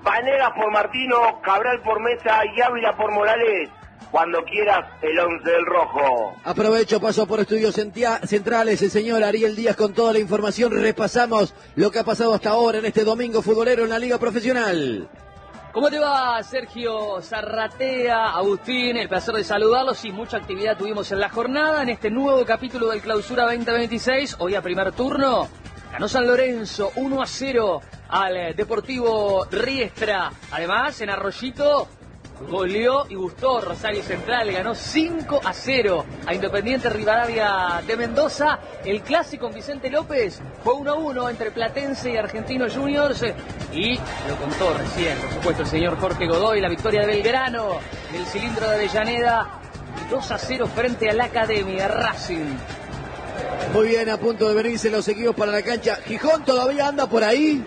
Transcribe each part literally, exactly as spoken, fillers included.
Vanegas por Martino, Cabral por Mesa y Ávila por Morales. Cuando quieras, el once del rojo. Aprovecho, paso por Estudios Centrales, el señor Ariel Díaz con toda la información. Repasamos lo que ha pasado hasta ahora en este domingo futbolero en la Liga Profesional. ¿Cómo te va, Sergio Zarratea, Agustín? El placer de saludarlos y mucha actividad tuvimos en la jornada en este nuevo capítulo del Clausura veinte veintiséis. Hoy a primer turno ganó San Lorenzo uno a cero al Deportivo Riestra. Además, en Arroyito goleó y gustó Rosario Central, ganó cinco a cero a Independiente Rivadavia de Mendoza. El clásico con Vicente López fue uno a uno entre Platense y Argentinos Juniors. Y lo contó recién, por supuesto, el señor Jorge Godoy, la victoria de Belgrano del cilindro de Avellaneda, dos a cero frente a la Academia Racing. Muy bien, a punto de venirse los equipos para la cancha. ¿Gijón todavía anda por ahí?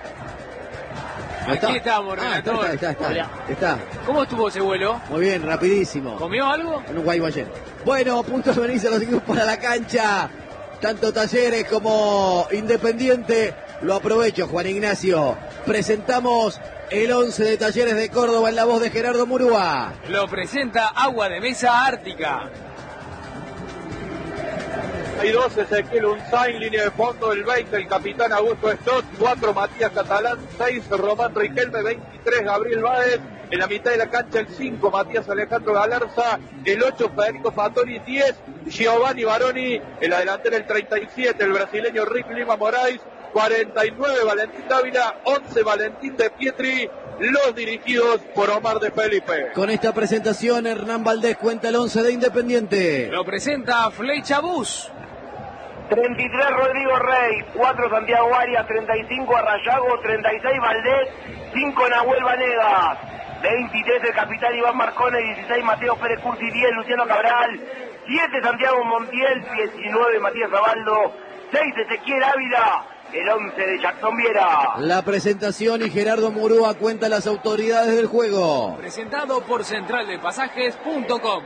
Aquí está. estamos, ah, está, está, está, está, está. ¿Cómo estuvo ese vuelo? Muy bien, rapidísimo. ¿Comió algo? En un Guaymallén. Bueno, a punto de venirse los equipos para la cancha. Tanto Talleres como Independiente. Lo aprovecho, Juan Ignacio. Presentamos el once de Talleres de Córdoba en la voz de Gerardo Murúa. Lo presenta Agua de Mesa Ártica. Hay dos, Ezequiel Unzain, línea de fondo, el veinte, el capitán Augusto Stott, cuatro, Matías Catalán, seis, Román Riquelme, veintitrés, Gabriel Báez, en la mitad de la cancha el cinco, Matías Alejandro Galarza, el ocho, Federico Fattori, diez, Giovanni Baroni, en la delantera el treinta y siete, el brasileño Rick Lima Moraes, cuarenta y nueve, Valentín Dávila, once, Valentín de Pietri, los dirigidos por Omar de Felipe. Con esta presentación, Hernán Valdés cuenta el once de Independiente. Lo presenta Flecha Bus. treinta y tres Rodrigo Rey, cuatro Santiago Arias, treinta y cinco Arrayago, treinta y seis Valdés, cinco Nahuel Vanegas, veintitrés el capitán Iván Marcone, dieciséis Mateo Pérez Curti, diez Luciano Cabral, siete Santiago Montiel, diecinueve Matías Zabaldo, seis Ezequiel Ávila, el once de Jackson Viera. La presentación y Gerardo Murúa cuenta las autoridades del juego. Presentado por central de pasajes punto com.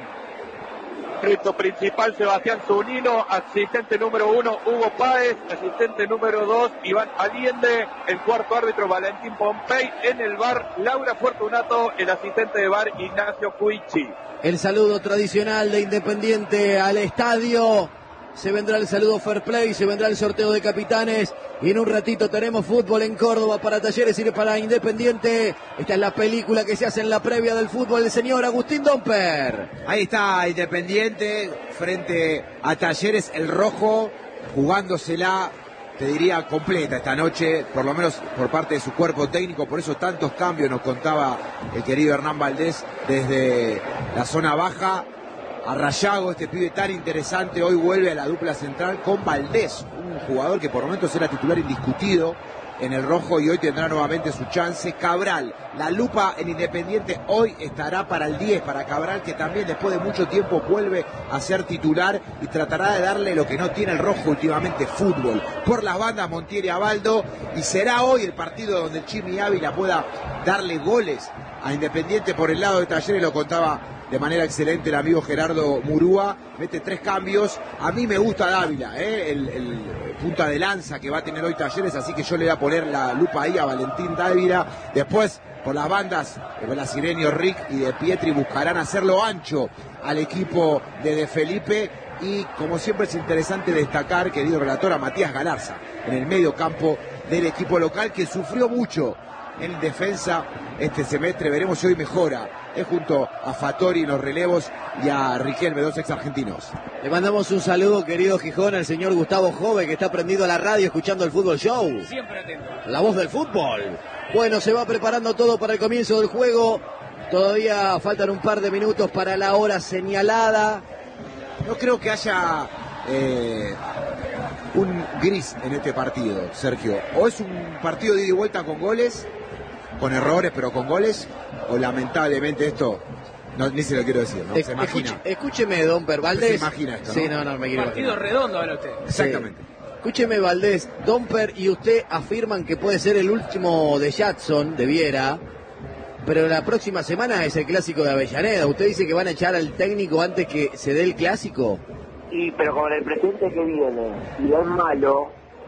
Árbitro principal Sebastián Zunino, asistente número uno Hugo Páez, asistente número dos Iván Allende, el cuarto árbitro Valentín Pompey, en el bar Laura Fortunato, el asistente de bar Ignacio Cuichi. El saludo tradicional de Independiente al estadio. Se vendrá el saludo fair play, se vendrá el sorteo de capitanes y en un ratito tenemos fútbol en Córdoba para Talleres y para Independiente. Esta es la película que se hace en la previa del fútbol del señor Agustín Domper. Ahí está Independiente frente a Talleres, el rojo jugándosela, te diría, completa esta noche, por lo menos por parte de su cuerpo técnico, por eso tantos cambios nos contaba el querido Hernán Valdés desde la zona baja. Arrayago, este pibe tan interesante, hoy vuelve a la dupla central con Valdés, un jugador que por momentos era titular indiscutido en el rojo y hoy tendrá nuevamente su chance. Cabral, la lupa en Independiente hoy estará para el diez, para Cabral, que también después de mucho tiempo vuelve a ser titular y tratará de darle lo que no tiene el rojo últimamente, fútbol. Por las bandas Montiel y Abaldo, y será hoy el partido donde el Chimi Ávila pueda darle goles a Independiente. Por el lado de Talleres lo contaba de manera excelente el amigo Gerardo Murúa, mete tres cambios. A mí me gusta Dávila, ¿eh? el, el punta de lanza que va a tener hoy Talleres, así que yo le voy a poner la lupa ahí a Valentín Dávila. Después, por las bandas, el brasileño Rick y de Pietri buscarán hacerlo ancho al equipo de De Felipe. Y como siempre es interesante destacar, querido relator, a Matías Galarza en el medio campo del equipo local, que sufrió mucho en defensa este semestre. Veremos si hoy mejora. Es junto a Fattori en los relevos y a Riquelme, dos ex argentinos. Le mandamos un saludo, querido Gijón, al señor Gustavo Jove, que está prendido a la radio escuchando el Fútbol Show. Siempre atento. La voz del fútbol. Bueno, se va preparando todo para el comienzo del juego. Todavía faltan un par de minutos para la hora señalada. No creo que haya eh, un gris en este partido, Sergio. O es un partido de ida y vuelta con goles, con errores, pero con goles, o lamentablemente esto, no, ni se lo quiero decir, ¿no? Se imagina. Escuche, escúcheme, don Per Valdés. Se imagina esto, ¿no? Sí, no, no, me quiero Partido imaginar. redondo, ahora usted. Exactamente. Sí. Escúcheme, Valdés, Domper y usted afirman que puede ser el último de Jackson, de Viera, pero la próxima semana es el clásico de Avellaneda. ¿Usted dice que van a echar al técnico antes que se dé el clásico? Y pero con el presente que viene, si es malo,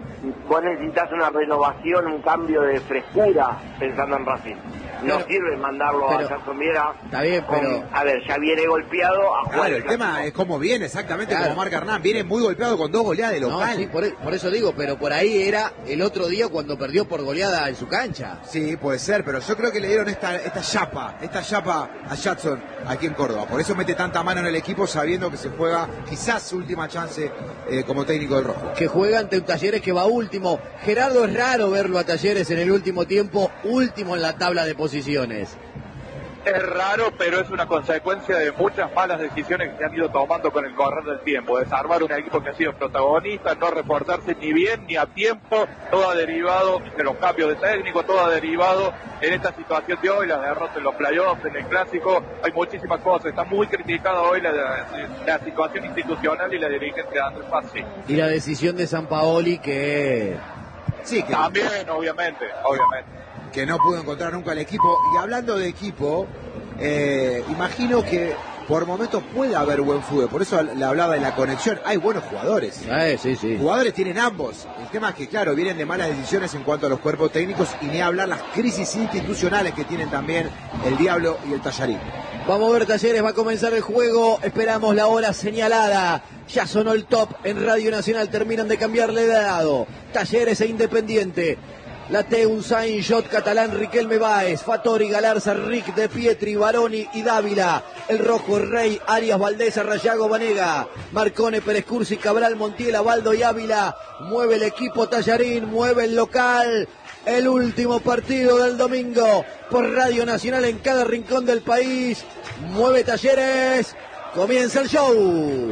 vos necesitas una renovación, un cambio de frescura pensando en Racing. No Pero- sirve mandarlo pero- a Jackson Viera. Está bien, con- pero- a ver, ya viene golpeado a jugar. Claro, el clásico. tema es cómo viene, exactamente Claro. como marca Hernán. Viene muy golpeado con dos goleadas de No, local. sí, por, e- por eso digo, pero por ahí era el otro día cuando perdió por goleada en su cancha. Sí, puede ser, pero yo creo que le dieron esta, esta chapa, esta chapa a Jackson aquí en Córdoba. Por eso mete tanta mano en el equipo sabiendo que se juega quizás su última chance eh, como técnico del Rojo. Que juega ante un Talleres que va último. Gerardo, es raro verlo a Talleres en el último tiempo, último en la tabla de posiciones. Es raro, pero es una consecuencia de muchas malas decisiones que se han ido tomando con el correr del tiempo. Desarmar un equipo que ha sido protagonista, no reportarse ni bien ni a tiempo, todo ha derivado de los cambios de técnico, todo ha derivado en esta situación de hoy, la derrota en los playoffs, en el clásico. Hay muchísimas cosas. Está muy criticada hoy la, la situación institucional y la dirigencia de Andrés Fassi. Y la decisión de Sampaoli que... Sí, que, También, obviamente, obviamente. que no pudo encontrar nunca el equipo. Y hablando de equipo, eh, imagino que por momentos puede haber buen fútbol. Por eso le hablaba de la conexión. Hay buenos jugadores. Eh, sí, sí. Jugadores tienen ambos. El tema es que, claro, vienen de malas decisiones en cuanto a los cuerpos técnicos y ni hablar las crisis institucionales que tienen también el Diablo y el Tallarín. Vamos a ver Talleres, va a comenzar el juego, esperamos la hora señalada. Ya sonó el top en Radio Nacional, terminan de cambiarle de lado. Talleres e Independiente. Late un Sain, Shot, Catalán, Riquelme Báez, Fattori, Galarza, Rick, De Pietri, Baroni y Dávila. El Rojo, Rey, Arias, Valdés, Arrayago, Vanega, Marcone, Pérez Cursi, Cabral, Montiel, Abaldo y Ávila. Mueve el equipo Tallarín, mueve el local. El último partido del domingo por Radio Nacional en cada rincón del país. Mueve Talleres. Comienza el show.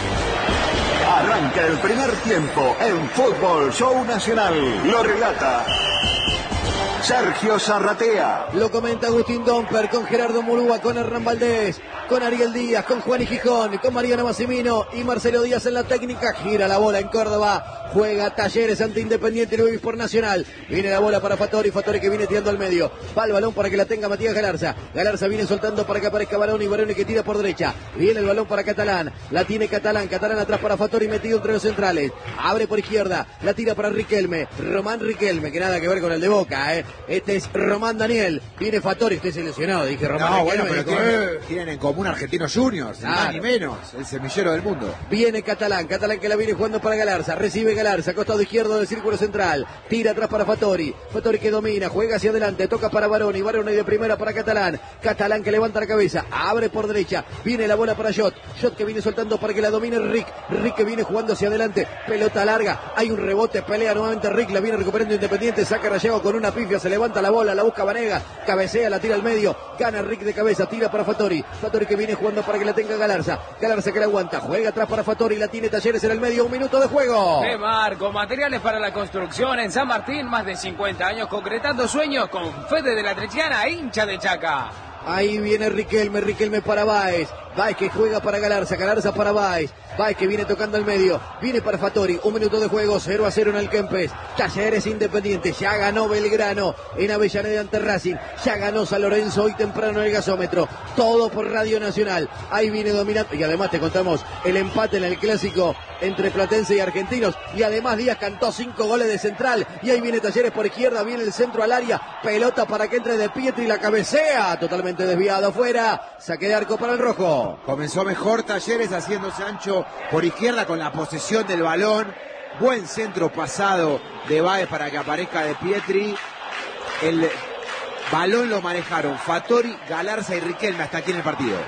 Arranca el primer tiempo en Fútbol Show Nacional. Lo relata Sergio Zarratea. Lo comenta Agustín Domper con Gerardo Murúa, con Hernán Valdés, con Ariel Díaz, con Juan y Gijón, con Mariano Massimino y Marcelo Díaz en la técnica. Gira la bola en Córdoba. Juega Talleres ante Independiente, Luis por Nacional. Viene la bola para Fattori, Fattori que viene tirando al medio. Va el balón para que la tenga Matías Galarza. Galarza viene soltando para que aparezca Baroni, Baroni que tira por derecha. Viene el balón para Catalán. La tiene Catalán, Catalán atrás para Fattori metido entre los centrales. Abre por izquierda, la tira para Riquelme. Román Riquelme, que nada que ver con el de Boca, ¿eh? Este es Román Daniel. Viene Fattori, estoy seleccionado, dije Román No, Riquelme. bueno, pero dijo, tienen, "Eh". tienen en común Argentinos Juniors, ni Claro. más ni menos, el semillero del mundo. Viene Catalán, Catalán que la viene jugando para Galarza, recibe Galarza, costado izquierdo del círculo central, tira atrás para Fattori, Fattori que domina, juega hacia adelante, toca para Baroni, Baroni de primera para Catalán, Catalán que levanta la cabeza, abre por derecha, viene la bola para Shot, Shot que viene soltando para que la domine Rick, Rick que viene jugando hacia adelante, pelota larga, hay un rebote, pelea nuevamente Rick, la viene recuperando Independiente, saca Rayego con una pifia, se levanta la bola, la busca Vanega, cabecea, la tira al medio, gana Rick de cabeza, tira para Fattori, Fattori que viene jugando para que la tenga Galarza, Galarza que la aguanta, juega atrás para Fattori, la tiene Talleres en el medio, un minuto de juego. De Marco, materiales para la construcción en San Martín, más de cincuenta años concretando sueños con Fede de la Trechiana, hincha de Chaca. Ahí viene Riquelme, Riquelme para Báez. Báez que juega para Galarza, Galarza para Báez. Báez que viene tocando al medio. Viene para Fattori. Un minuto de juego, cero a cero en el Kempes. Talleres Independiente. Ya ganó Belgrano en Avellaneda ante Racing. Ya ganó San Lorenzo hoy temprano en el gasómetro. Todo por Radio Nacional. Ahí viene dominando. Y además te contamos el empate en el clásico entre Platense y Argentinos. Y además Díaz cantó cinco goles de central. Y ahí viene Talleres por izquierda. Viene el centro al área. Pelota para que entre De Pietri. La cabecea. Totalmente desviado afuera. Saque de arco para el rojo. Comenzó mejor Talleres haciéndose ancho por izquierda con la posesión del balón. Buen centro pasado de Báez para que aparezca De Pietri. El balón lo manejaron Fattori, Galarza y Riquelme hasta aquí en el partido.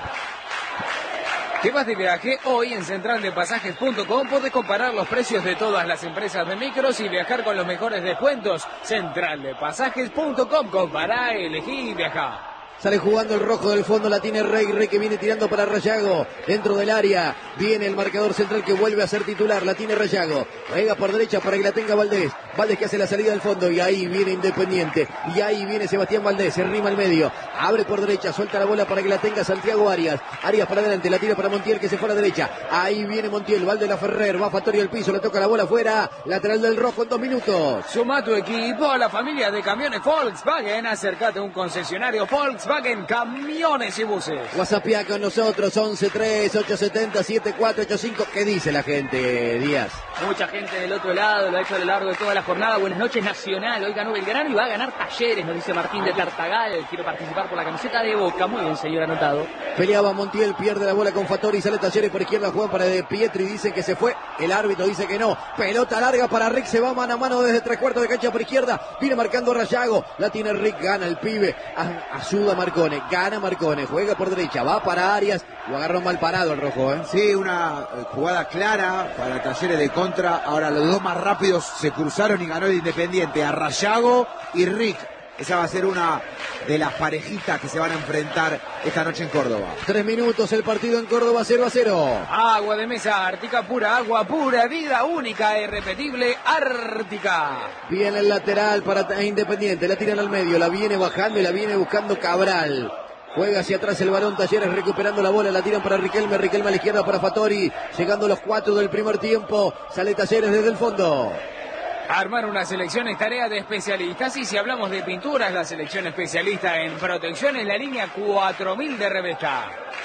¿Qué vas de viaje? Hoy en central de pasajes punto com podés comparar los precios de todas las empresas de micros y viajar con los mejores descuentos. central de pasajes punto com. Compará, elegí y viajá. Sale jugando el rojo del fondo, la tiene Rey, Rey que viene tirando para Rayago, dentro del área, viene el marcador central que vuelve a ser titular, la tiene Rayago, juega por derecha para que la tenga Valdés, Valdés que hace la salida del fondo y ahí viene Independiente, y ahí viene Sebastián Valdés, se rima al medio, abre por derecha, suelta la bola para que la tenga Santiago Arias, Arias para adelante, la tira para Montiel que se fue a la derecha, ahí viene Montiel, Valdés la Ferrer, va Fattori al piso, le toca la bola afuera, lateral del rojo en dos minutos. Suma tu equipo a la familia de camiones Volkswagen, acércate a un concesionario Volkswagen Volkswagen Camiones y Buses. WhatsAppía con nosotros, once tres ocho siete cero siete cuatro ocho cinco. ¿Qué dice la gente, Díaz? Mucha gente del otro lado, lo ha hecho a lo largo de toda la jornada. Buenas noches, Nacional. Hoy ganó Belgrano y va a ganar Talleres, nos dice Martín de Tartagal. Quiero participar por la camiseta de Boca. Muy bien, señor anotado. Peleaba Montiel, pierde la bola con Fattori, sale Talleres por izquierda, juega para De Pietri, dice que se fue. El árbitro dice que no. Pelota larga para Rick, se va mano a mano desde tres cuartos de cancha por izquierda. Viene marcando Rayago, la tiene Rick, gana el pibe. Ayuda a Marcone, gana Marcone, juega por derecha, va para Arias. Lo agarró mal parado el rojo, ¿eh? Sí, una jugada clara para Talleres de contra. Ahora los dos más rápidos se cruzaron y ganó el Independiente, a Rayago y Rick. Esa va a ser una de las parejitas que se van a enfrentar esta noche en Córdoba. Tres minutos el partido en Córdoba, cero a cero. Agua de mesa Ártica, pura agua, pura vida, única e irrepetible, Ártica. Viene el lateral para Independiente, la tiran al medio, la viene bajando y la viene buscando Cabral. Juega hacia atrás el varón Talleres recuperando la bola, la tiran para Riquelme, Riquelme a la izquierda para Fattori. Llegando los cuatro del primer tiempo, sale Talleres desde el fondo. Armar una selección es tarea de especialistas y si hablamos de pinturas, la selección especialista en protección es la línea cuatro mil de Revesta.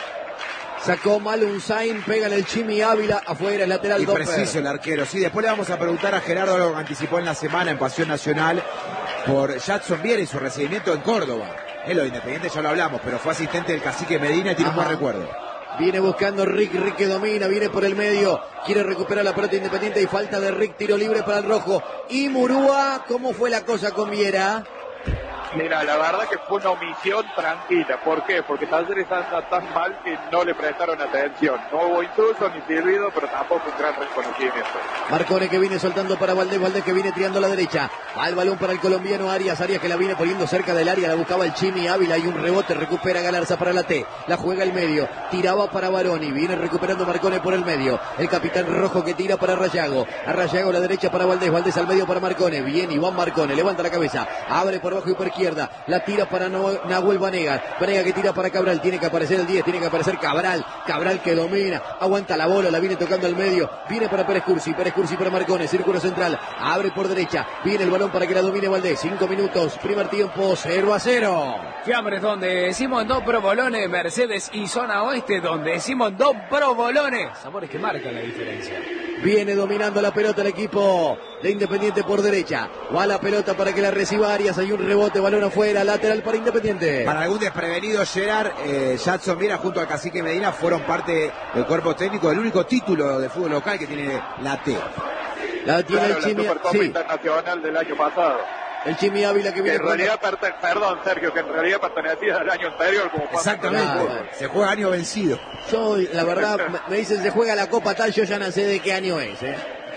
Sacó mal un sign, pega en el Chimi Ávila, afuera el lateral. Y Doppler. preciso el arquero. Sí, después le vamos a preguntar a Gerardo, lo que anticipó en la semana en Pasión Nacional, por Jadson Viera y su recibimiento en Córdoba. Es lo Independiente, ya lo hablamos, pero fue asistente del Cacique Medina y tiene un buen recuerdo. Viene buscando Rick, Rick que domina, viene por el medio, quiere recuperar la pelota Independiente y falta de Rick, tiro libre para el rojo. Y Murúa, ¿cómo fue la cosa con Viera? Mira, la verdad que fue una omisión tranquila. ¿Por qué? Porque Talleres anda tan mal que no le prestaron atención. No hubo insulto ni silbido, pero tampoco un gran reconocimiento. Marcone que viene soltando para Valdés, Valdés que viene tirando a la derecha. Va el balón para el colombiano Arias, Arias que la viene poniendo cerca del área, la buscaba el Chimi Ávila y un rebote, recupera Galarza para la T. La juega el medio, tiraba para Baroni, viene recuperando Marcone por el medio. El capitán rojo que tira para Rayago. A Rayago a la derecha para Valdés, Valdés al medio para Marcone. Viene Iván Marcone, levanta la cabeza, abre por abajo y por izquierda. La tira para Nahuel Vanegas. Vanegas que tira para Cabral. Tiene que aparecer el diez. Tiene que aparecer Cabral. Cabral que domina. Aguanta la bola. La viene tocando al medio. Viene para Pérez Cursi. Pérez Cursi para Marcone. Círculo central. Abre por derecha. Viene el balón para que la domine Valdés. Cinco minutos. Primer tiempo. cero a cero. Fiambres donde decimos dos provolones. Mercedes y zona oeste donde decimos dos provolones. Sabores que marcan la diferencia. Viene dominando la pelota el equipo de Independiente por derecha. Va la pelota para que la reciba Arias. Hay un rebote, balón afuera, lateral para Independiente. Para algún desprevenido, Gerard, eh, Jadson Viera junto a Cacique Medina fueron parte del cuerpo técnico del único título de fútbol local que tiene la T. La tiene Claro, el Chimi, la Supercopa sí. Internacional del año pasado. El Chimi Ávila que Que viene en realidad, perte- perdón Sergio, que en realidad pertenecía al año anterior. Como pasa Exactamente, con el fútbol. se juega año vencido. Yo, la verdad, me- me dicen se juega la Copa tal, yo ya no sé de qué año es. ¿eh?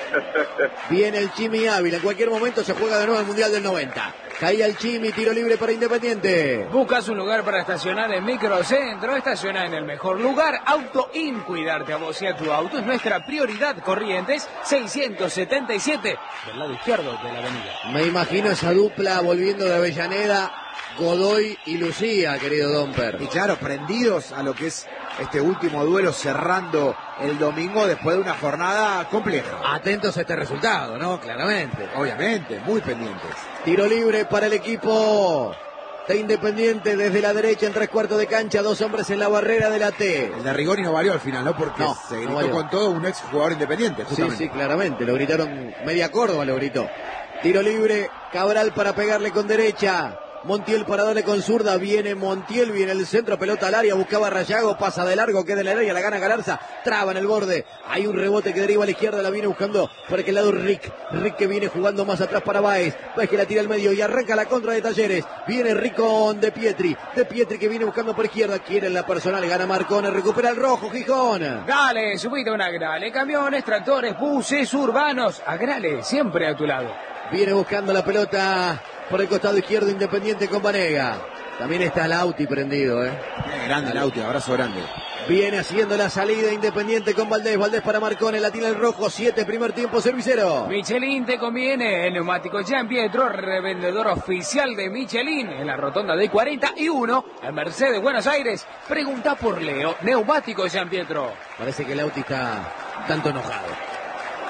Viene el Chimi Ávila, en cualquier momento se juega de nuevo el Mundial del noventa. Caía el Chimi, tiro libre para Independiente. Buscas un lugar para estacionar en Microcentro, estaciona en el mejor lugar, Auto In, cuidarte a vos y a tu auto es nuestra prioridad. Corrientes seiscientos setenta y siete, del lado izquierdo de la avenida. Me imagino esa dupla volviendo de Avellaneda, Godoy y Lucía, querido Domper. Y claro, prendidos a lo que es este último duelo cerrando el domingo después de una jornada compleja. Atentos a este resultado, ¿no? Claramente. Obviamente, muy pendientes. Tiro libre para el equipo de Independiente desde la derecha en tres cuartos de cancha, dos hombres en la barrera de la T. El de Rigoni no valió al final, ¿no? Porque No, se no gritó valió. con todo un ex jugador independiente, Sí, justamente. sí, claramente, lo gritaron, media Córdoba lo gritó. Tiro libre, Cabral para pegarle con derecha. Montiel para darle con zurda, viene Montiel, viene el centro, pelota al área, buscaba Rayago, pasa de largo, queda en el área, la gana Galarza, traba en el borde, hay un rebote que deriva a la izquierda, la viene buscando por aquel lado Rick, Rick que viene jugando más atrás para Báez, Báez que la tira al medio y arranca la contra de Talleres, viene Rick con De Pietri, De Pietri que viene buscando por izquierda, quiere en la personal, gana Marcone, recupera el rojo, Gijón. Dale, subite una Grale, camiones, tractores, buses, urbanos, Agrale, siempre a tu lado. Viene buscando la pelota por el costado izquierdo Independiente con Vanega. También está Lauti prendido, ¿eh? Eh, grande Lauti, abrazo grande. Viene haciendo la salida Independiente con Valdés. Valdés para Marcone, la tira el rojo. Siete, primer tiempo, servicero. Michelin te conviene, el neumático Gian Pietro, revendedor oficial de Michelin, en la rotonda de cuarenta y uno, en Mercedes, Buenos Aires. Pregunta por Leo, neumático Gian Pietro. Parece que Lauti está tanto enojado.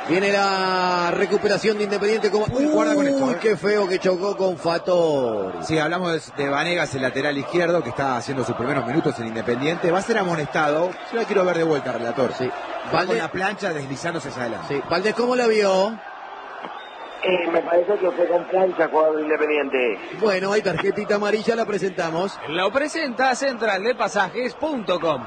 Viene la recuperación de Independiente. Como... Uy, guarda con esto, Uy, eh. qué feo que chocó con Fattori. Sí, hablamos de Vanegas, el lateral izquierdo, que está haciendo sus primeros minutos en Independiente. Va a ser amonestado. Yo la quiero ver de vuelta, relator. Sí. Va Valdés- con la plancha deslizándose hacia adelante. Sí. Valdés, ¿cómo la vio? Eh, me parece que fue con plancha jugador Independiente. Bueno, hay tarjetita amarilla, la presentamos. Lo presenta central de pasajes punto com.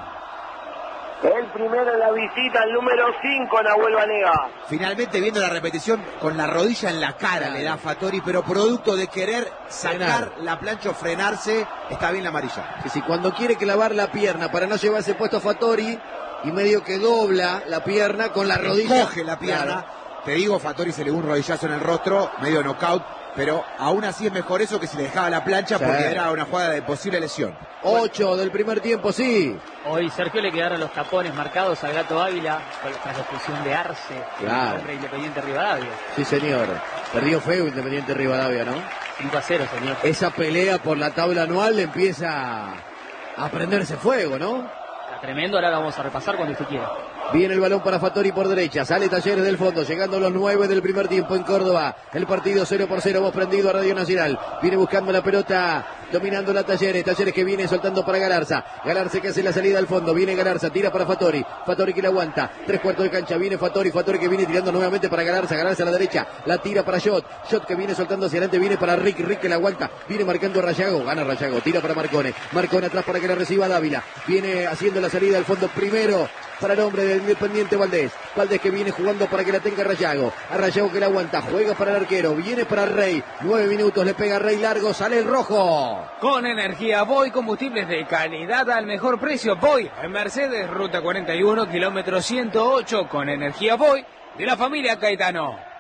El primero en la visita, el número cinco, Nahuel Vanegas. Finalmente, viendo la repetición, con la rodilla en la cara Claro. le da Fattori, pero producto de querer sacar Frenar. la plancha o frenarse, está bien la amarilla. Que si cuando quiere clavar la pierna para no llevarse puesto a Fattori y medio que dobla la pierna con la rodilla. Coge la pierna. Claro. Te digo, Fattori se le dio un rodillazo en el rostro, medio knockout, pero aún así es mejor eso que si le dejaba la plancha Sí. porque era una jugada de posible lesión. Ocho del primer tiempo, sí. Hoy Sergio le quedaron los tapones marcados al Gato Ávila tras la expulsión de Arce, Claro. contra Independiente Rivadavia. Sí, señor. Perdió feo Independiente Rivadavia, ¿no? cinco a cero, señor. Esa pelea por la tabla anual empieza a prenderse fuego, ¿no? Está tremendo, ahora lo vamos a repasar cuando usted quiera. Viene el balón para Fattori por derecha, sale Talleres del fondo, llegando los nueve del primer tiempo en Córdoba. El partido cero por cero, vos prendido a Radio Nacional. Viene buscando la pelota, dominando la Talleres. Talleres que viene soltando para Galarza. Galarza que hace la salida al fondo, viene Galarza, tira para Fattori. Fattori que la aguanta, tres cuartos de cancha, viene Fattori. Fattori que viene tirando nuevamente para Galarza. Galarza a la derecha, la tira para Shot. Shot que viene soltando hacia adelante, viene para Rick. Rick que la aguanta, viene marcando a Rayago. Gana Rayago, tira para Marcone. Marcone atrás para que la reciba Dávila. Viene haciendo la salida al fondo primero para el hombre del Independiente Valdés. Valdés que viene jugando para que la tenga Rayago. A Rayago que la aguanta. Juega para el arquero. Viene para Rey. Nueve minutos. Le pega Rey largo. Sale el rojo. Con energía Voy, combustibles de calidad al mejor precio. Voy en Mercedes, ruta cuarenta y uno, kilómetro ciento ocho. Con energía Voy de la familia Caetano.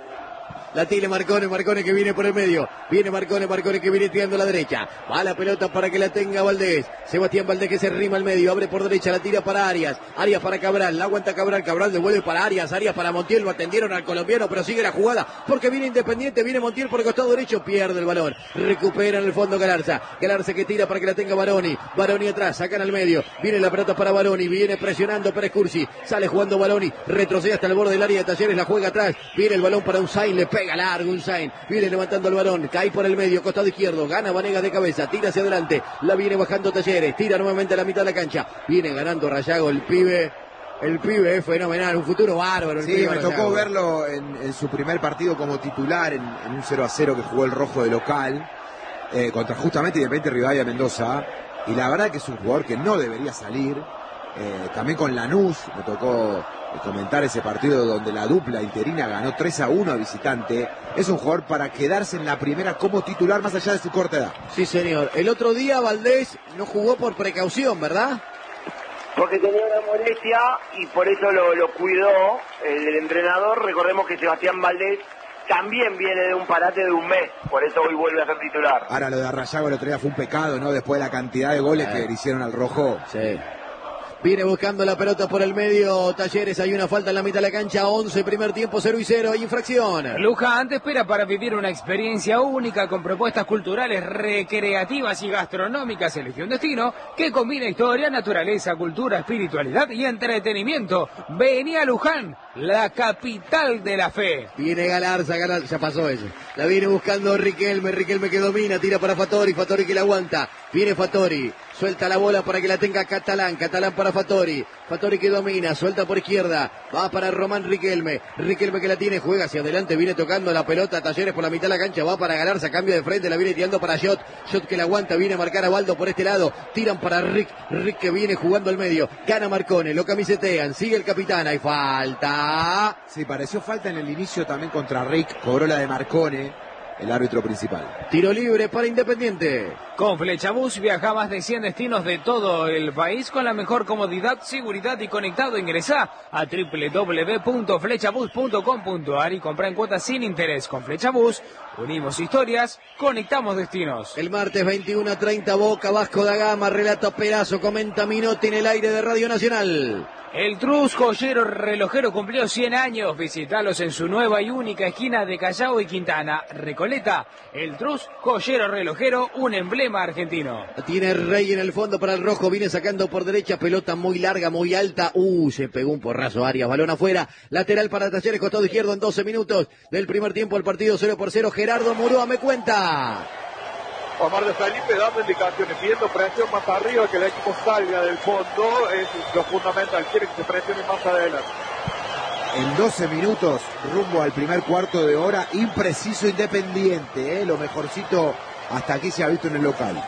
La tira Marcone, Marcone que viene por el medio. Viene Marcone, Marcone que viene tirando a la derecha. Va la pelota para que la tenga Valdés. Sebastián Valdés que se rima al medio. Abre por derecha, la tira para Arias. Arias para Cabral, la aguanta Cabral. Cabral devuelve para Arias. Arias para Montiel. Lo atendieron al colombiano, pero sigue la jugada. Porque viene Independiente, viene Montiel por el costado derecho. Pierde el balón. Recupera en el fondo Galarza. Galarza que tira para que la tenga Baroni. Baroni atrás, sacan al medio. Viene la pelota para Baroni. Viene presionando Pérez Cursi. Sale jugando Baroni. Retrocede hasta el borde del área de Talleres. La juega atrás. Viene el balón para Unzain. Le pega largo Unzain. Viene levantando el balón. Cae por el medio. Costado izquierdo. Gana Vanegas de cabeza. Tira hacia adelante. La viene bajando Talleres. Tira nuevamente a la mitad de la cancha. Viene ganando Rayago. El pibe. El pibe es fenomenal. Un futuro bárbaro. El Sí, pibe me Rayago. tocó verlo en, en su primer partido como titular en, en un cero a cero que jugó el rojo de local eh, contra justamente Independiente Rivadavia Mendoza. Y la verdad que es un jugador que no debería salir. Eh, también con Lanús me tocó comentar ese partido donde la dupla interina ganó tres a uno a visitante. Es un jugador para quedarse en la primera como titular más allá de su corta edad. Sí, señor. El otro día Valdés no jugó por precaución, ¿verdad? Porque tenía una molestia y por eso lo, lo cuidó el, el entrenador. Recordemos que Sebastián Valdés también viene de un parate de un mes, por eso hoy vuelve a ser titular. Ahora lo de Rayago el otro día fue un pecado, ¿no? Después de la cantidad de goles Eh. que le hicieron al rojo. Sí. Viene buscando la pelota por el medio Talleres, hay una falta en la mitad de la cancha, once, primer tiempo, cero y cero, hay infracción. Luján te espera para vivir una experiencia única con propuestas culturales, recreativas y gastronómicas. Elige un destino que combina historia, naturaleza, cultura, espiritualidad y entretenimiento. Vení a Luján, la capital de la fe. Viene Galarza, Galarza, ya pasó eso. La viene buscando Riquelme, Riquelme que domina, tira para Fattori, Fattori que la aguanta. Viene Fattori, suelta la bola para que la tenga Catalán, Catalán para Fattori. Fattori que domina, suelta por izquierda, va para Román Riquelme. Riquelme que la tiene, juega hacia adelante, viene tocando la pelota, Talleres por la mitad de la cancha, va para Galarza, cambio de frente, la viene tirando para Shot. Shot que la aguanta, viene a marcar a Baldo por este lado, tiran para Rick, Rick que viene jugando al medio, gana Marcone, lo camisetean, sigue el capitán, hay falta. Sí, pareció falta en el inicio también contra Rick, cobró la de Marcone, el árbitro principal. Tiro libre para Independiente. Con Flechabús viaja a más de cien destinos de todo el país con la mejor comodidad, seguridad y conectado. Ingresá a doble u doble u doble u punto flechabús punto com punto a r y compra en cuotas sin interés. Con Flechabús unimos historias, conectamos destinos. El martes veintiuno a treinta, Boca, Vasco da Gama, relata Perazo, comenta Minotti en el aire de Radio Nacional. El Trus Joyero Relojero cumplió cien años. Visitalos en su nueva y única esquina de Callao y Quintana. Recoleta, el Trus Joyero Relojero, un emblema argentino. Tiene Rey en el fondo para el rojo. Viene sacando por derecha. Pelota muy larga, muy alta. Uh, se pegó un porrazo Arias. Balón afuera. Lateral para Talleres, costado izquierdo en doce minutos del primer tiempo. El partido cero por cero. Gerardo Murúa me cuenta. Omar de Felipe dando indicaciones, pidiendo presión más arriba, que el equipo salga del fondo, es lo fundamental, quiere que se presione más adelante. En doce minutos, rumbo al primer cuarto de hora, impreciso Independiente, ¿eh? Lo mejorcito hasta aquí se ha visto en el local.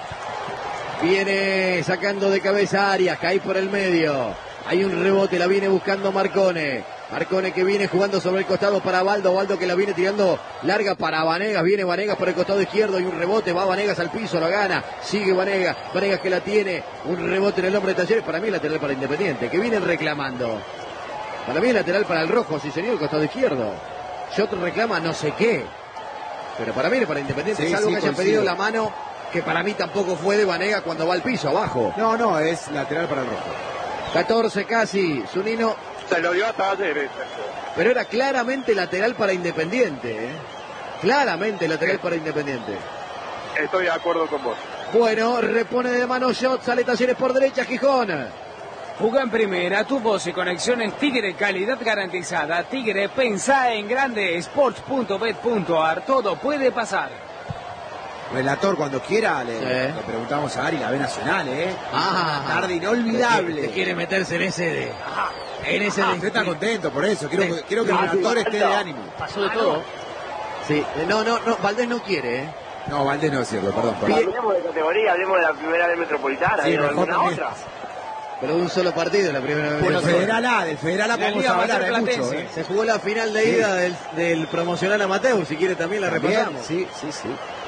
Viene sacando de cabeza Arias, cae por el medio. Hay un rebote, la viene buscando Marcone. Marcone que viene jugando sobre el costado para Baldo. Baldo que la viene tirando larga para Vanegas. Viene Vanegas por el costado izquierdo y un rebote. Va Vanegas al piso, la gana. Sigue Vanegas. Vanegas que la tiene. Un rebote en el hombre de Talleres. Para mí lateral para Independiente. Que vienen reclamando. Para mí lateral para el rojo. Sí, señor, el costado izquierdo. Shot reclama no sé qué. Pero para mí es para Independiente. Sí, salvo sí, que hayan coincido. pedido la mano. Que para mí tampoco fue de Vanegas cuando va al piso, abajo. No, no, es lateral para el rojo. catorce casi. Zunino. Se lo dio a Talleres. Pero era claramente lateral para Independiente, ¿eh? Claramente lateral para Independiente. Estoy de acuerdo con vos. Bueno, repone de mano Shot, sale Talleres por derecha, Gijón. Juga en primera, tu voz y conexiones Tigre, calidad garantizada. Tigre, pensá en grande, sports punto bet punto ar, todo puede pasar. Relator, cuando quiera, le, Sí. le preguntamos a Ari, la B Nacional, ¿eh? Ah, Tarde inolvidable. Te quiere meterse en ese de... En ese Ah, de... usted está contento por eso, quiero, Sí. quiero que el Ah, relator sí, esté de ánimo. Pasó de todo. Sí, eh, no, no, no, Valdés no quiere, ¿eh? No, Valdés no es cierto, perdón. perdón. Bien. Hablemos de categoría, hablemos de la primera vez metropolitana, Sí, ¿hay mejor alguna también. otra? Pero un solo partido la primera vez. Del No, Federal A, del Federal A La podemos Liga hablar, hay Materplatense. mucho, ¿eh? Se jugó la final de ida del, del promocional amateur, si quiere también la También, repasamos. sí, sí, sí.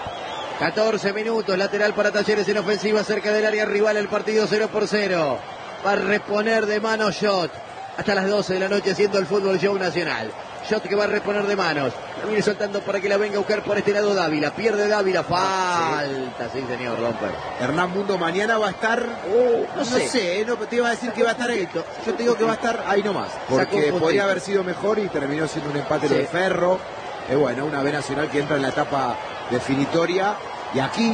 catorce minutos, lateral para Talleres en ofensiva cerca del área rival, el partido cero por cero. Va a reponer de mano Shot. Hasta las doce de la noche haciendo el fútbol show nacional. Shot que va a reponer de manos. La viene soltando para que la venga a buscar por este lado Dávila. Pierde Dávila. Falta, sí, señor Romper. Hernán Mundo mañana va a estar, no no sé. sé, no te iba a decir que va a estar ahí. Yo te digo que va a estar ahí nomás, Sacó un porque puntito. podría haber sido mejor y terminó siendo un empate Sí. de Ferro. Eh, bueno, una B Nacional que entra en la etapa definitoria. Y aquí,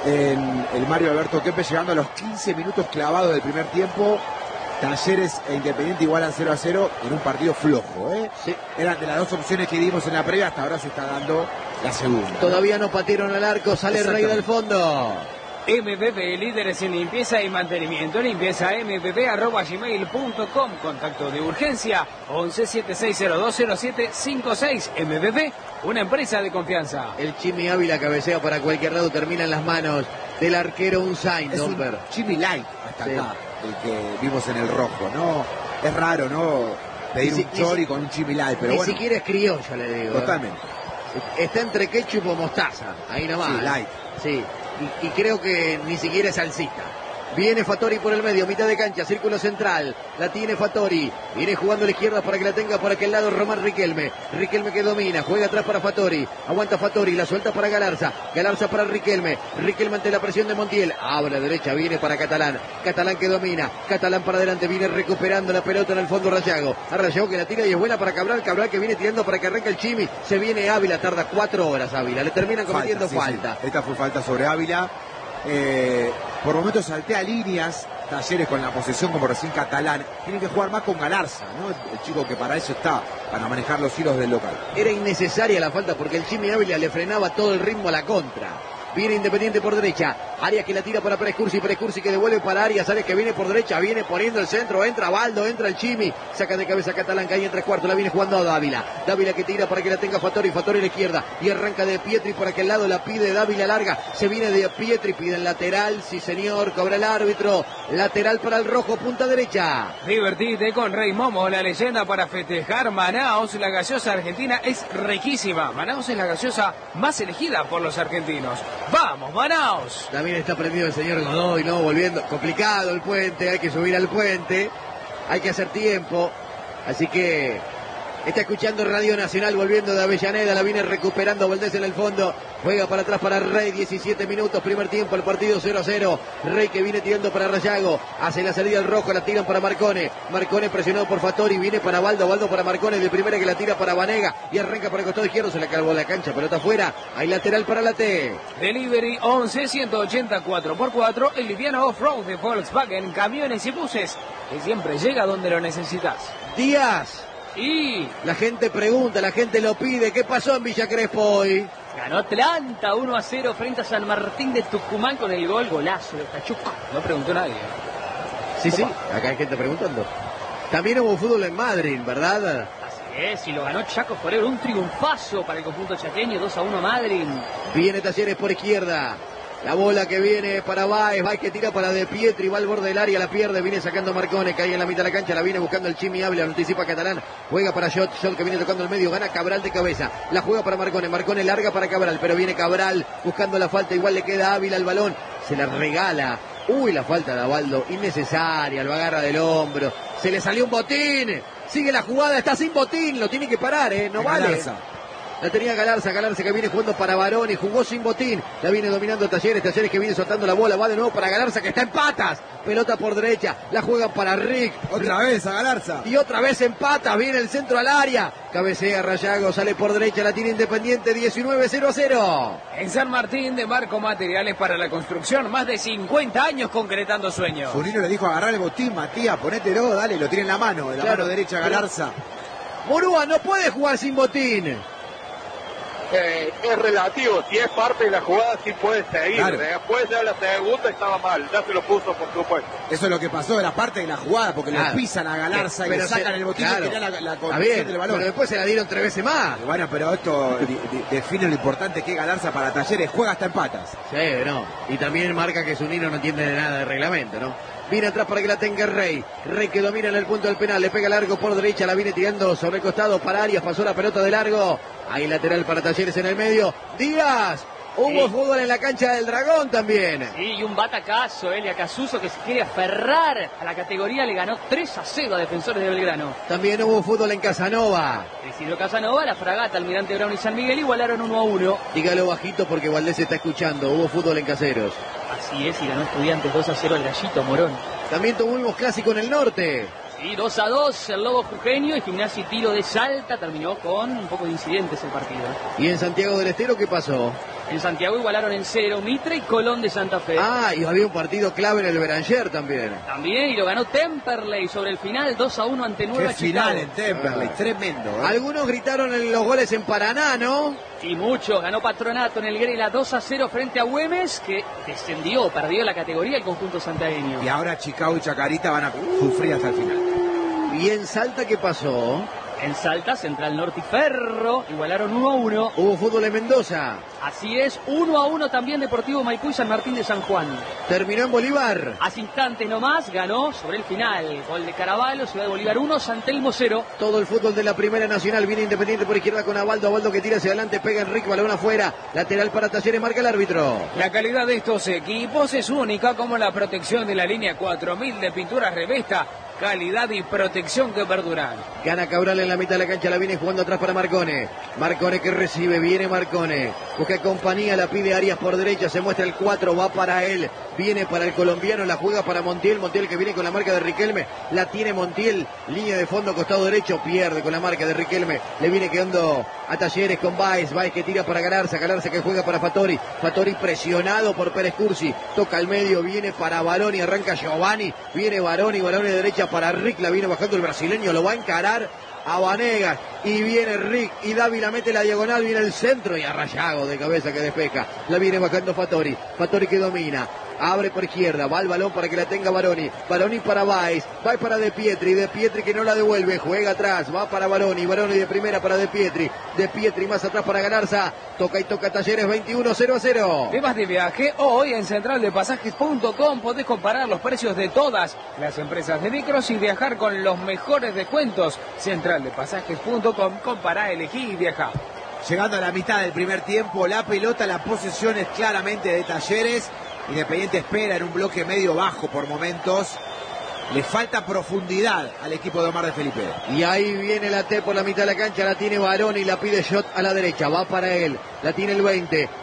en el Mario Alberto Kempes, llegando a los quince minutos clavados del primer tiempo, Talleres e Independiente igualan cero a cero en un partido flojo, ¿eh? Sí. Eran de las dos opciones que dimos en la previa, hasta ahora se está dando la segunda, ¿no? Todavía no patieron al arco. Sale el Rey del Exactamente. fondo. M V P, líderes en limpieza y mantenimiento. Limpieza m v p arroba gmail punto com. Contacto de urgencia once setenta y seis cero dos cero siete cinco seis. M V P, una empresa de confianza. El Chimi Ávila cabecea para cualquier lado. Termina en las manos del arquero Unzain. Es un Domper. Jimmy Light hasta Sí. acá, el que vimos en el rojo, ¿no? Es raro, ¿no? Pedir Ni un si- chori ni si- con un Jimmy Light, pero Ni bueno, siquiera es criollo, le digo. ¿eh? totalmente. Está entre ketchup o mostaza. Ahí nomás. Sí, ¿eh? light. Sí. Y, y creo que ni siquiera es salsita. Viene Fattori por el medio, mitad de cancha, círculo central. La tiene Fattori. Viene jugando a la izquierda para que la tenga por aquel lado Román Riquelme. Riquelme que domina, juega atrás para Fattori. Aguanta Fattori, la suelta para Galarza. Galarza para Riquelme. Riquelme ante la presión de Montiel. Abre a la derecha, viene para Catalán. Catalán que domina. Catalán para adelante, viene recuperando la pelota en el fondo Rayago. A Rayago que la tira y es buena para Cabral. Cabral que viene tirando para que arranque el Chimi. Se viene Ávila, tarda cuatro horas Ávila. Le terminan cometiendo sí, sí. falta. Esta fue falta sobre Ávila. Eh, por momentos saltea líneas. Talleres con la posesión como recién Catalán. Tienen que jugar más con Galarza, ¿no? El chico que para eso está, para manejar los hilos del local. Era innecesaria la falta porque el Chimi Ávila le frenaba todo el ritmo a la contra. Viene Independiente por derecha. Arias que la tira para Pérez Cursi. Pérez Cursi que devuelve para Arias. Arias que viene por derecha. Viene poniendo el centro. Entra Baldo. Entra el Chimi. Saca de cabeza Catalán que ahí en tres cuartos. La viene jugando a Dávila. Dávila que tira para que la tenga Fattori. Fattori a la izquierda. Y arranca de Pietri por aquel lado. La pide Dávila larga. Se viene de Pietri. Pide el lateral. Sí señor. Cobra el árbitro. Lateral para el rojo. Punta derecha. Divertite con Rey Momo, la leyenda para festejar Manaos. La gaseosa argentina es riquísima. Manaos es la gaseosa más elegida por los argentinos. ¡Vamos, Manaos! También está prendido el señor Godoy, ¿no? Volviendo. Complicado el puente, hay que subir al puente. Hay que hacer tiempo. Así que está escuchando Radio Nacional volviendo de Avellaneda. La viene recuperando Valdés en el fondo. Juega para atrás para Rey, diecisiete minutos, primer tiempo, el partido cero a cero. Rey que viene tirando para Rayago, hace la salida al rojo, la tiran para Marcone. Marcone presionado por Fattori, viene para Baldo, Baldo para Marcone, de primera que la tira para Vanega y arranca por el costado izquierdo, se le calvó la cancha, pelota afuera, hay lateral para la T. Delivery once ciento ochenta cuatro por cuatro, el liviano off-road de Volkswagen, camiones y buses, que siempre llega donde lo necesitas. Díaz. Y la gente pregunta, la gente lo pide, ¿qué pasó en Villa Crespo hoy? Ganó Atlanta uno a cero frente a San Martín de Tucumán con el gol golazo de Tachuca. No preguntó nadie. Sí, sí, acá hay gente preguntando. También hubo fútbol en Madrid, ¿verdad? Así es, y lo ganó Chaco Forever, un triunfazo para el conjunto chaqueño, dos a uno Madrid. Viene Talleres por izquierda. La bola que viene para Baez, Baez que tira para De Pietri, va al borde del área, la pierde, viene sacando Marcone, cae en la mitad de la cancha, la viene buscando el Chimi Ávila, lo anticipa Catalán, juega para Shot, Shot que viene tocando el medio, gana Cabral de cabeza, la juega para Marcone, Marcone larga para Cabral, pero viene Cabral buscando la falta, igual le queda Ávila al balón, se la regala, uy la falta de Abaldo, innecesaria, lo agarra del hombro, se le salió un botín, sigue la jugada, está sin botín, lo tiene que parar, eh, no vale. Galarza. La tenía Galarza, Galarza que viene jugando para Baroni, jugó sin botín, la viene dominando Talleres, Talleres que viene soltando la bola, va de nuevo para Galarza que está en patas, pelota por derecha, la juegan para Rick. Otra vez a Galarza. Y otra vez en patas, viene el centro al área, cabecea Rayago, sale por derecha, la tiene Independiente, diecinueve cero a cero. En San Martín de Marco Materiales para la Construcción, más de cincuenta años concretando sueños. Zunino le dijo agarrar el botín, Matías, ponételo, dale, lo tiene en la mano, de la claro, mano derecha Galarza. Morúa no puede jugar sin botín. Eh, es relativo, si es parte de la jugada sí puede seguir, claro. Después ya la segunda estaba mal, ya se lo puso por supuesto. Eso es lo que pasó, era parte de la jugada, porque claro. Le pisan a Galarza pero y le sacan se, el botín claro. Y tenía la, la conducción del balón. Pero después se la dieron tres veces más. Bueno, pero esto de, de, define lo importante que es Galarza para Talleres, juega hasta en patas. Sí, no, y también marca que Zunino no entiende de nada de reglamento, ¿no? Viene atrás para que la tenga Rey. Rey que domina en el punto del penal. Le pega largo por derecha. La viene tirando sobre el costado para Arias. Pasó la pelota de largo. Hay lateral para Talleres en el medio. Díaz. Hubo sí. Fútbol en la cancha del Dragón también. Sí, y un batacazo, Elia Casuso, que se quiere aferrar a la categoría. Le ganó tres a cero a Defensores de Belgrano. También hubo fútbol en Casanova. Decidió Casanova, la Fragata, Almirante Brown y San Miguel igualaron uno a uno. Dígalo bajito porque Valdés está escuchando. Hubo fútbol en Caseros. Así es, y ganó Estudiantes dos a cero al Gallito Morón. También tuvimos clásico en el norte. Sí, dos a dos, el Lobo Jujeño y Gimnasia y Tiro de Salta. Terminó con un poco de incidentes el partido. ¿Y en Santiago del Estero qué pasó? En Santiago igualaron en cero Mitre y Colón de Santa Fe. Ah, y había un partido clave en el Beranger también. También, y lo ganó Temperley sobre el final, dos a uno ante Nueva Chicago. Qué final en Temperley, ah. Tremendo. ¿eh? Algunos gritaron en los goles en Paraná, ¿no? Y muchos, ganó Patronato en el Grela dos a cero frente a Güemes, que descendió, perdió la categoría el conjunto santiagueño. Y ahora Chicago y Chacarita van a sufrir hasta el final. ¿Y en Salta qué pasó? En Salta, Central Norte y Ferro igualaron uno a uno. Hubo fútbol en Mendoza. Así es, uno a uno también Deportivo Maipú y San Martín de San Juan. Terminó en Bolívar. Hace instantes nomás ganó sobre el final. Gol de Caraballo, Ciudad de Bolívar uno, San Telmo cero. Todo el fútbol de la Primera Nacional. Viene Independiente por izquierda con Abaldo. Abaldo que tira hacia adelante, pega Enrique, balón afuera. Lateral para Talleres, marca el árbitro. La calidad de estos equipos es única, como la protección de la línea cuatro mil de pinturas Revesta. Calidad y protección que perduran. Gana Cabral en la mitad de la cancha, la viene jugando atrás para Marcone. Marcone que recibe, viene Marcone. Busca compañía, la pide Arias por derecha, se muestra el cuatro, va para él. Viene para el colombiano, la juega para Montiel. Montiel que viene con la marca de Riquelme. La tiene Montiel, línea de fondo, costado derecho, pierde con la marca de Riquelme. Le viene quedando a Talleres con Baez. Baez que tira para Galarza, Galarza que juega para Fattori. Fattori presionado por Pérez Cursi. Toca al medio, viene para Baroni, arranca Giovanni. Viene Baroni, Baroni de derecha para Rick, la viene bajando el brasileño, lo va a encarar a Vanegas y viene Rick y Dávila mete la diagonal, viene el centro y a Rayago de cabeza que despeja, la viene bajando Fattori, Fattori que domina, abre por izquierda, va el balón para que la tenga Baroni, Baroni para Baez, va para De Pietri, De Pietri que no la devuelve, juega atrás, va para Baroni, Baroni de primera para De Pietri, De Pietri más atrás para Galarza, toca y toca Talleres veintiuno cero a cero. Temas de viaje, hoy en central de pasajes punto com podés comparar los precios de todas las empresas de micros y viajar con los mejores descuentos. central de pasajes punto com, compará, elegí y viajá. Llegando a la mitad del primer tiempo, la pelota, la posesión es claramente de Talleres. Independiente espera en un bloque medio bajo por momentos. Le falta profundidad al equipo de Omar de Felipe. Y ahí viene la T por la mitad de la cancha. La tiene Baroni, la pide Shot a la derecha. Va para él. La tiene el veinte.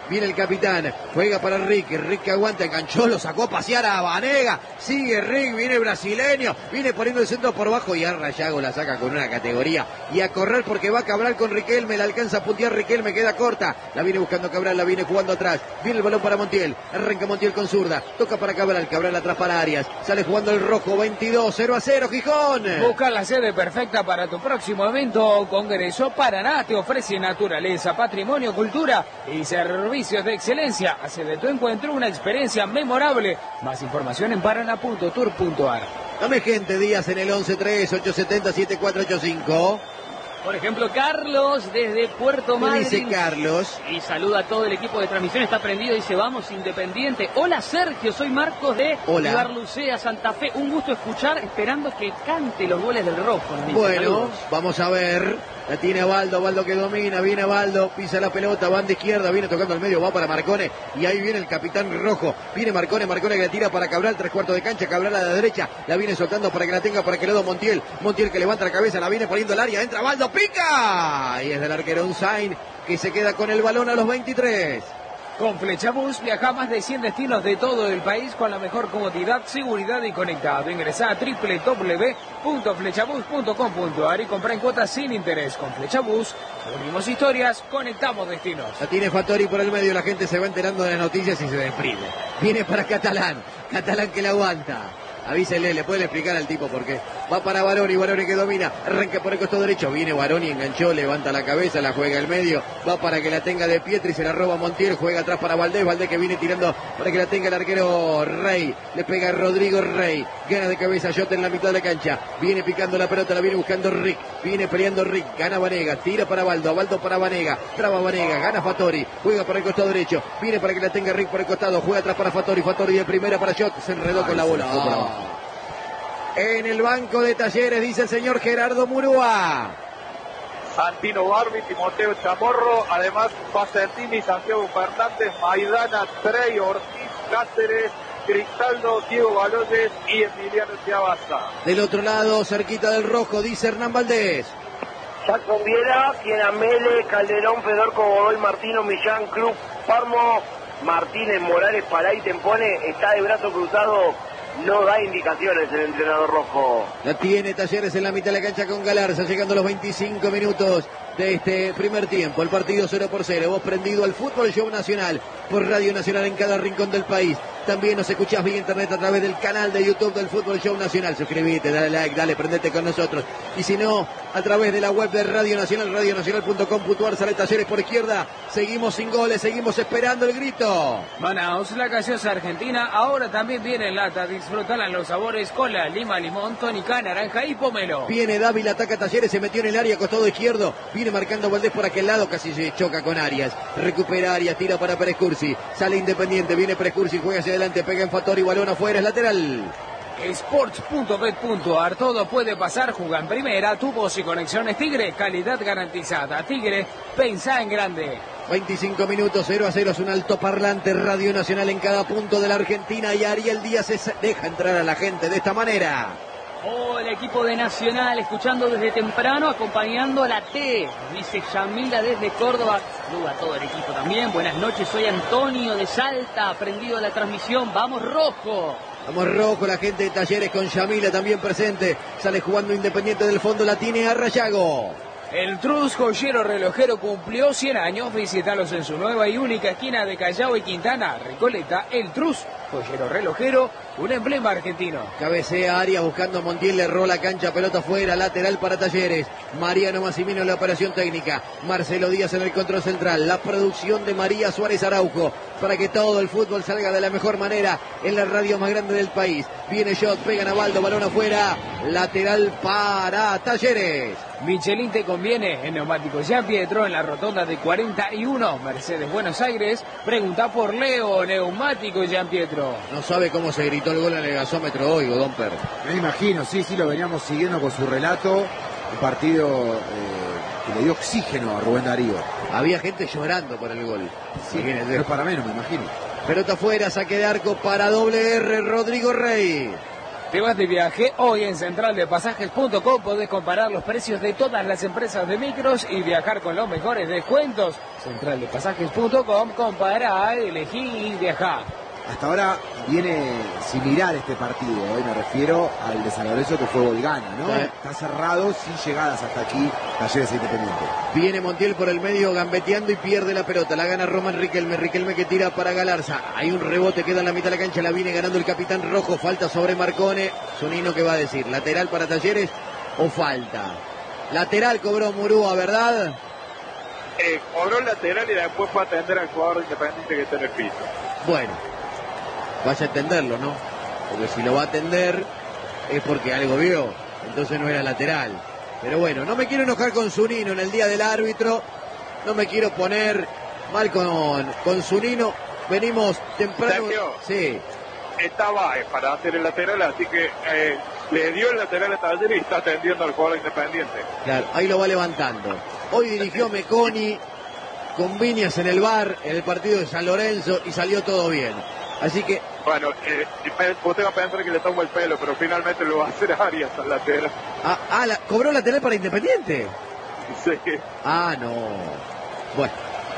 Viene el capitán, juega para Rick, Rick que aguanta, enganchó, lo sacó a pasear a Vanega, sigue Rick, viene el brasileño, viene poniendo el centro por bajo y a Rayago la saca con una categoría y a correr porque va Cabral con Riquelme, la alcanza a puntear Riquelme, queda corta, la viene buscando Cabral, la viene jugando atrás, viene el balón para Montiel, arranca Montiel con zurda, toca para Cabral, Cabral atrás para Arias, sale jugando el rojo, veintidós, cero a cero, Gijón. Busca la sede perfecta para tu próximo evento o congreso. Paraná te ofrece naturaleza, patrimonio, cultura y servicios de excelencia. Hace de tu encuentro una experiencia memorable. Más información en paraná punto tour punto ar. Dame gente, Díaz en el once tres, ocho siete cero, siete cuatro ocho cinco. Por ejemplo, Carlos desde Puerto Madryn. Dice Carlos. Y saluda a todo el equipo de transmisión. Está prendido. Dice, vamos, Independiente. Hola, Sergio. Soy Marcos de Ibarlucea, Santa Fe. Un gusto escuchar, esperando que cante los goles del rojo. Bueno, saludos. Vamos a ver. La tiene Baldo, Baldo que domina, viene Baldo, pisa la pelota, banda izquierda, viene tocando al medio, va para Marcone, y ahí viene el capitán rojo, viene Marcone, Marcone que la tira para Cabral, tres cuartos de cancha, Cabral a la derecha, la viene soltando para que la tenga para que le do Montiel, Montiel que levanta la cabeza, la viene poniendo al área, entra Baldo, pica, y es del arquero Unzain, que se queda con el balón a los veintitrés. Con Flechabús viaja a más de cien destinos de todo el país con la mejor comodidad, seguridad y conectado. Ingresá a doble u doble u doble u punto flechabús punto com punto ar y compra en cuotas sin interés. Con Flechabús, unimos historias, conectamos destinos. La tiene Fattori por el medio, la gente se va enterando de las noticias y se deprime. Viene para Catalán, Catalán que la aguanta. Avísele, le pueden explicar al tipo por qué. Va para Baroni, Baroni que domina, arranca por el costado derecho, viene Baroni, enganchó, levanta la cabeza, la juega al medio, va para que la tenga de Pietri, se la roba Montiel, juega atrás para Valdés, Valdés que viene tirando para que la tenga el arquero Rey, le pega Rodrigo Rey, gana de cabeza Jota en la mitad de la cancha, viene picando la pelota, la viene buscando Rick, viene peleando Rick, gana Vanega, tira para Baldo, Baldo para Vanega, traba Vanega, gana Fattori, juega para el costado derecho, viene para que la tenga Rick por el costado, juega atrás para Fattori, Fattori de primera para Jota, se enredó Ay, con la bola. Oh. En el banco de Talleres, dice el señor Gerardo Murúa. Santino Barbi, Timoteo Chamorro, además Pacertini, Santiago Fernández, Maidana, Trey, Ortiz, Cáceres, Cristaldo, Diego Baloyes y Emiliano Chiavasa. Del otro lado, cerquita del rojo, dice Hernán Valdés. Jackson Viera, Amele, Calderón, Fedorco, Godoy, Martino, Millán, Cruz, Parmo, Martínez, Morales, Palay, Tempone, está de brazo cruzado. No da indicaciones el entrenador rojo. La tiene Talleres en la mitad de la cancha con Galarza, llegando a los veinticinco minutos de este primer tiempo. El partido cero por cero. Vos prendido al Fútbol Show Nacional por Radio Nacional en cada rincón del país. También nos escuchás vía internet a través del canal de YouTube del Fútbol Show Nacional. Suscríbete, dale like, dale, prendete con nosotros. Y si no, a través de la web de Radio Nacional, radio nacional punto com punto ar, sale Talleres por izquierda. Seguimos sin goles, seguimos esperando el grito. Manaus, la gaseosa argentina, ahora también viene en lata. Disfrutala en los sabores cola, lima, limón, tónica, naranja y pomelo. Viene Dávila, ataca Talleres, se metió en el área, costado izquierdo. Viene marcando Valdés por aquel lado, casi se choca con Arias. Recupera Arias, tira para Pérez Cursi. Sale Independiente, viene Pérez Cursi, juega hacia adelante, pega en Fattori, balón afuera, es lateral. Sports punto bet punto ar, todo puede pasar, juega en primera, tubos y conexiones Tigre, calidad garantizada. Tigre, pensá en grande. veinticinco minutos, cero a cero, es un altoparlante Radio Nacional en cada punto de la Argentina y Ariel Díaz se deja entrar a la gente de esta manera. Oh, el equipo de Nacional, escuchando desde temprano, acompañando a la T, dice Yamila desde Córdoba. Saluda a todo el equipo también. Buenas noches, soy Antonio de Salta, aprendido a la transmisión. ¡Vamos, rojo! Vamos, rojo, la gente de Talleres con Yamila también presente. Sale jugando Independiente del fondo, la tiene a Rayago. El Trus joyero relojero cumplió cien años. Visítalos en su nueva y única esquina de Callao y Quintana. Recoleta, el Trus joyero relojero, un emblema argentino. Cabecea Arias buscando a Montiel, le erró la cancha, pelota fuera, lateral para Talleres. Mariano Massimino en la operación técnica. Marcelo Díaz en el control central. La producción de María Suárez Araujo para que todo el fútbol salga de la mejor manera en la radio más grande del país. Viene Shot, pega Navaldo, balón afuera. Lateral para Talleres. Michelin te conviene en neumáticos Gian Pietro en la rotonda de cuarenta y uno, Mercedes Buenos Aires. Pregunta por Leo, neumáticos Gian Pietro. No sabe cómo se gritó el gol en el gasómetro hoy, Godómper. Me imagino, sí, sí, lo veníamos siguiendo con su relato. Un partido eh, que le dio oxígeno a Rubén Darío. Había gente llorando por el gol. Sí, no es para menos, me imagino. Pelota afuera, saque de arco para doble R, Rodrigo Rey. Te vas de viaje hoy en central de pasajes punto com. Podés comparar los precios de todas las empresas de micros y viajar con los mejores descuentos. central de pasajes punto com. Compará, elegí y viajá. Hasta ahora viene similar este partido, ¿eh? Me refiero al de San Lorenzo que fue Volgana, ¿no? Sí. Está cerrado, sin llegadas hasta aquí, Talleres Independiente. Viene Montiel por el medio gambeteando y pierde la pelota. La gana Román Riquelme. Riquelme que tira para Galarza. Hay un rebote, queda en la mitad de la cancha. La viene ganando el capitán rojo. Falta sobre Marcone. Zunino, ¿qué va a decir? ¿Lateral para Talleres o falta? Lateral cobró Murúa, ¿verdad? Eh, cobró el lateral y después fue a atender al jugador Independiente que está en el piso. Bueno, vaya a atenderlo, ¿no? Porque si lo va a atender es porque algo vio. Entonces no era lateral. Pero bueno, no me quiero enojar con Zunino en el día del árbitro. No me quiero poner mal con, con Zunino. Venimos temprano. Sergio, sí. Estaba eh, para hacer el lateral, así que eh, le dio el lateral a Talleres y está atendiendo al jugador Independiente. Claro, ahí lo va levantando. Hoy dirigió Meconi con Viñas en el bar en el partido de San Lorenzo y salió todo bien. Así que... Bueno, eh, usted va a pensar que le tomo el pelo, pero finalmente lo va a hacer Arias al lateral. Ah, ah la, ¿cobró lateral para Independiente? Sí. Ah, no. Bueno,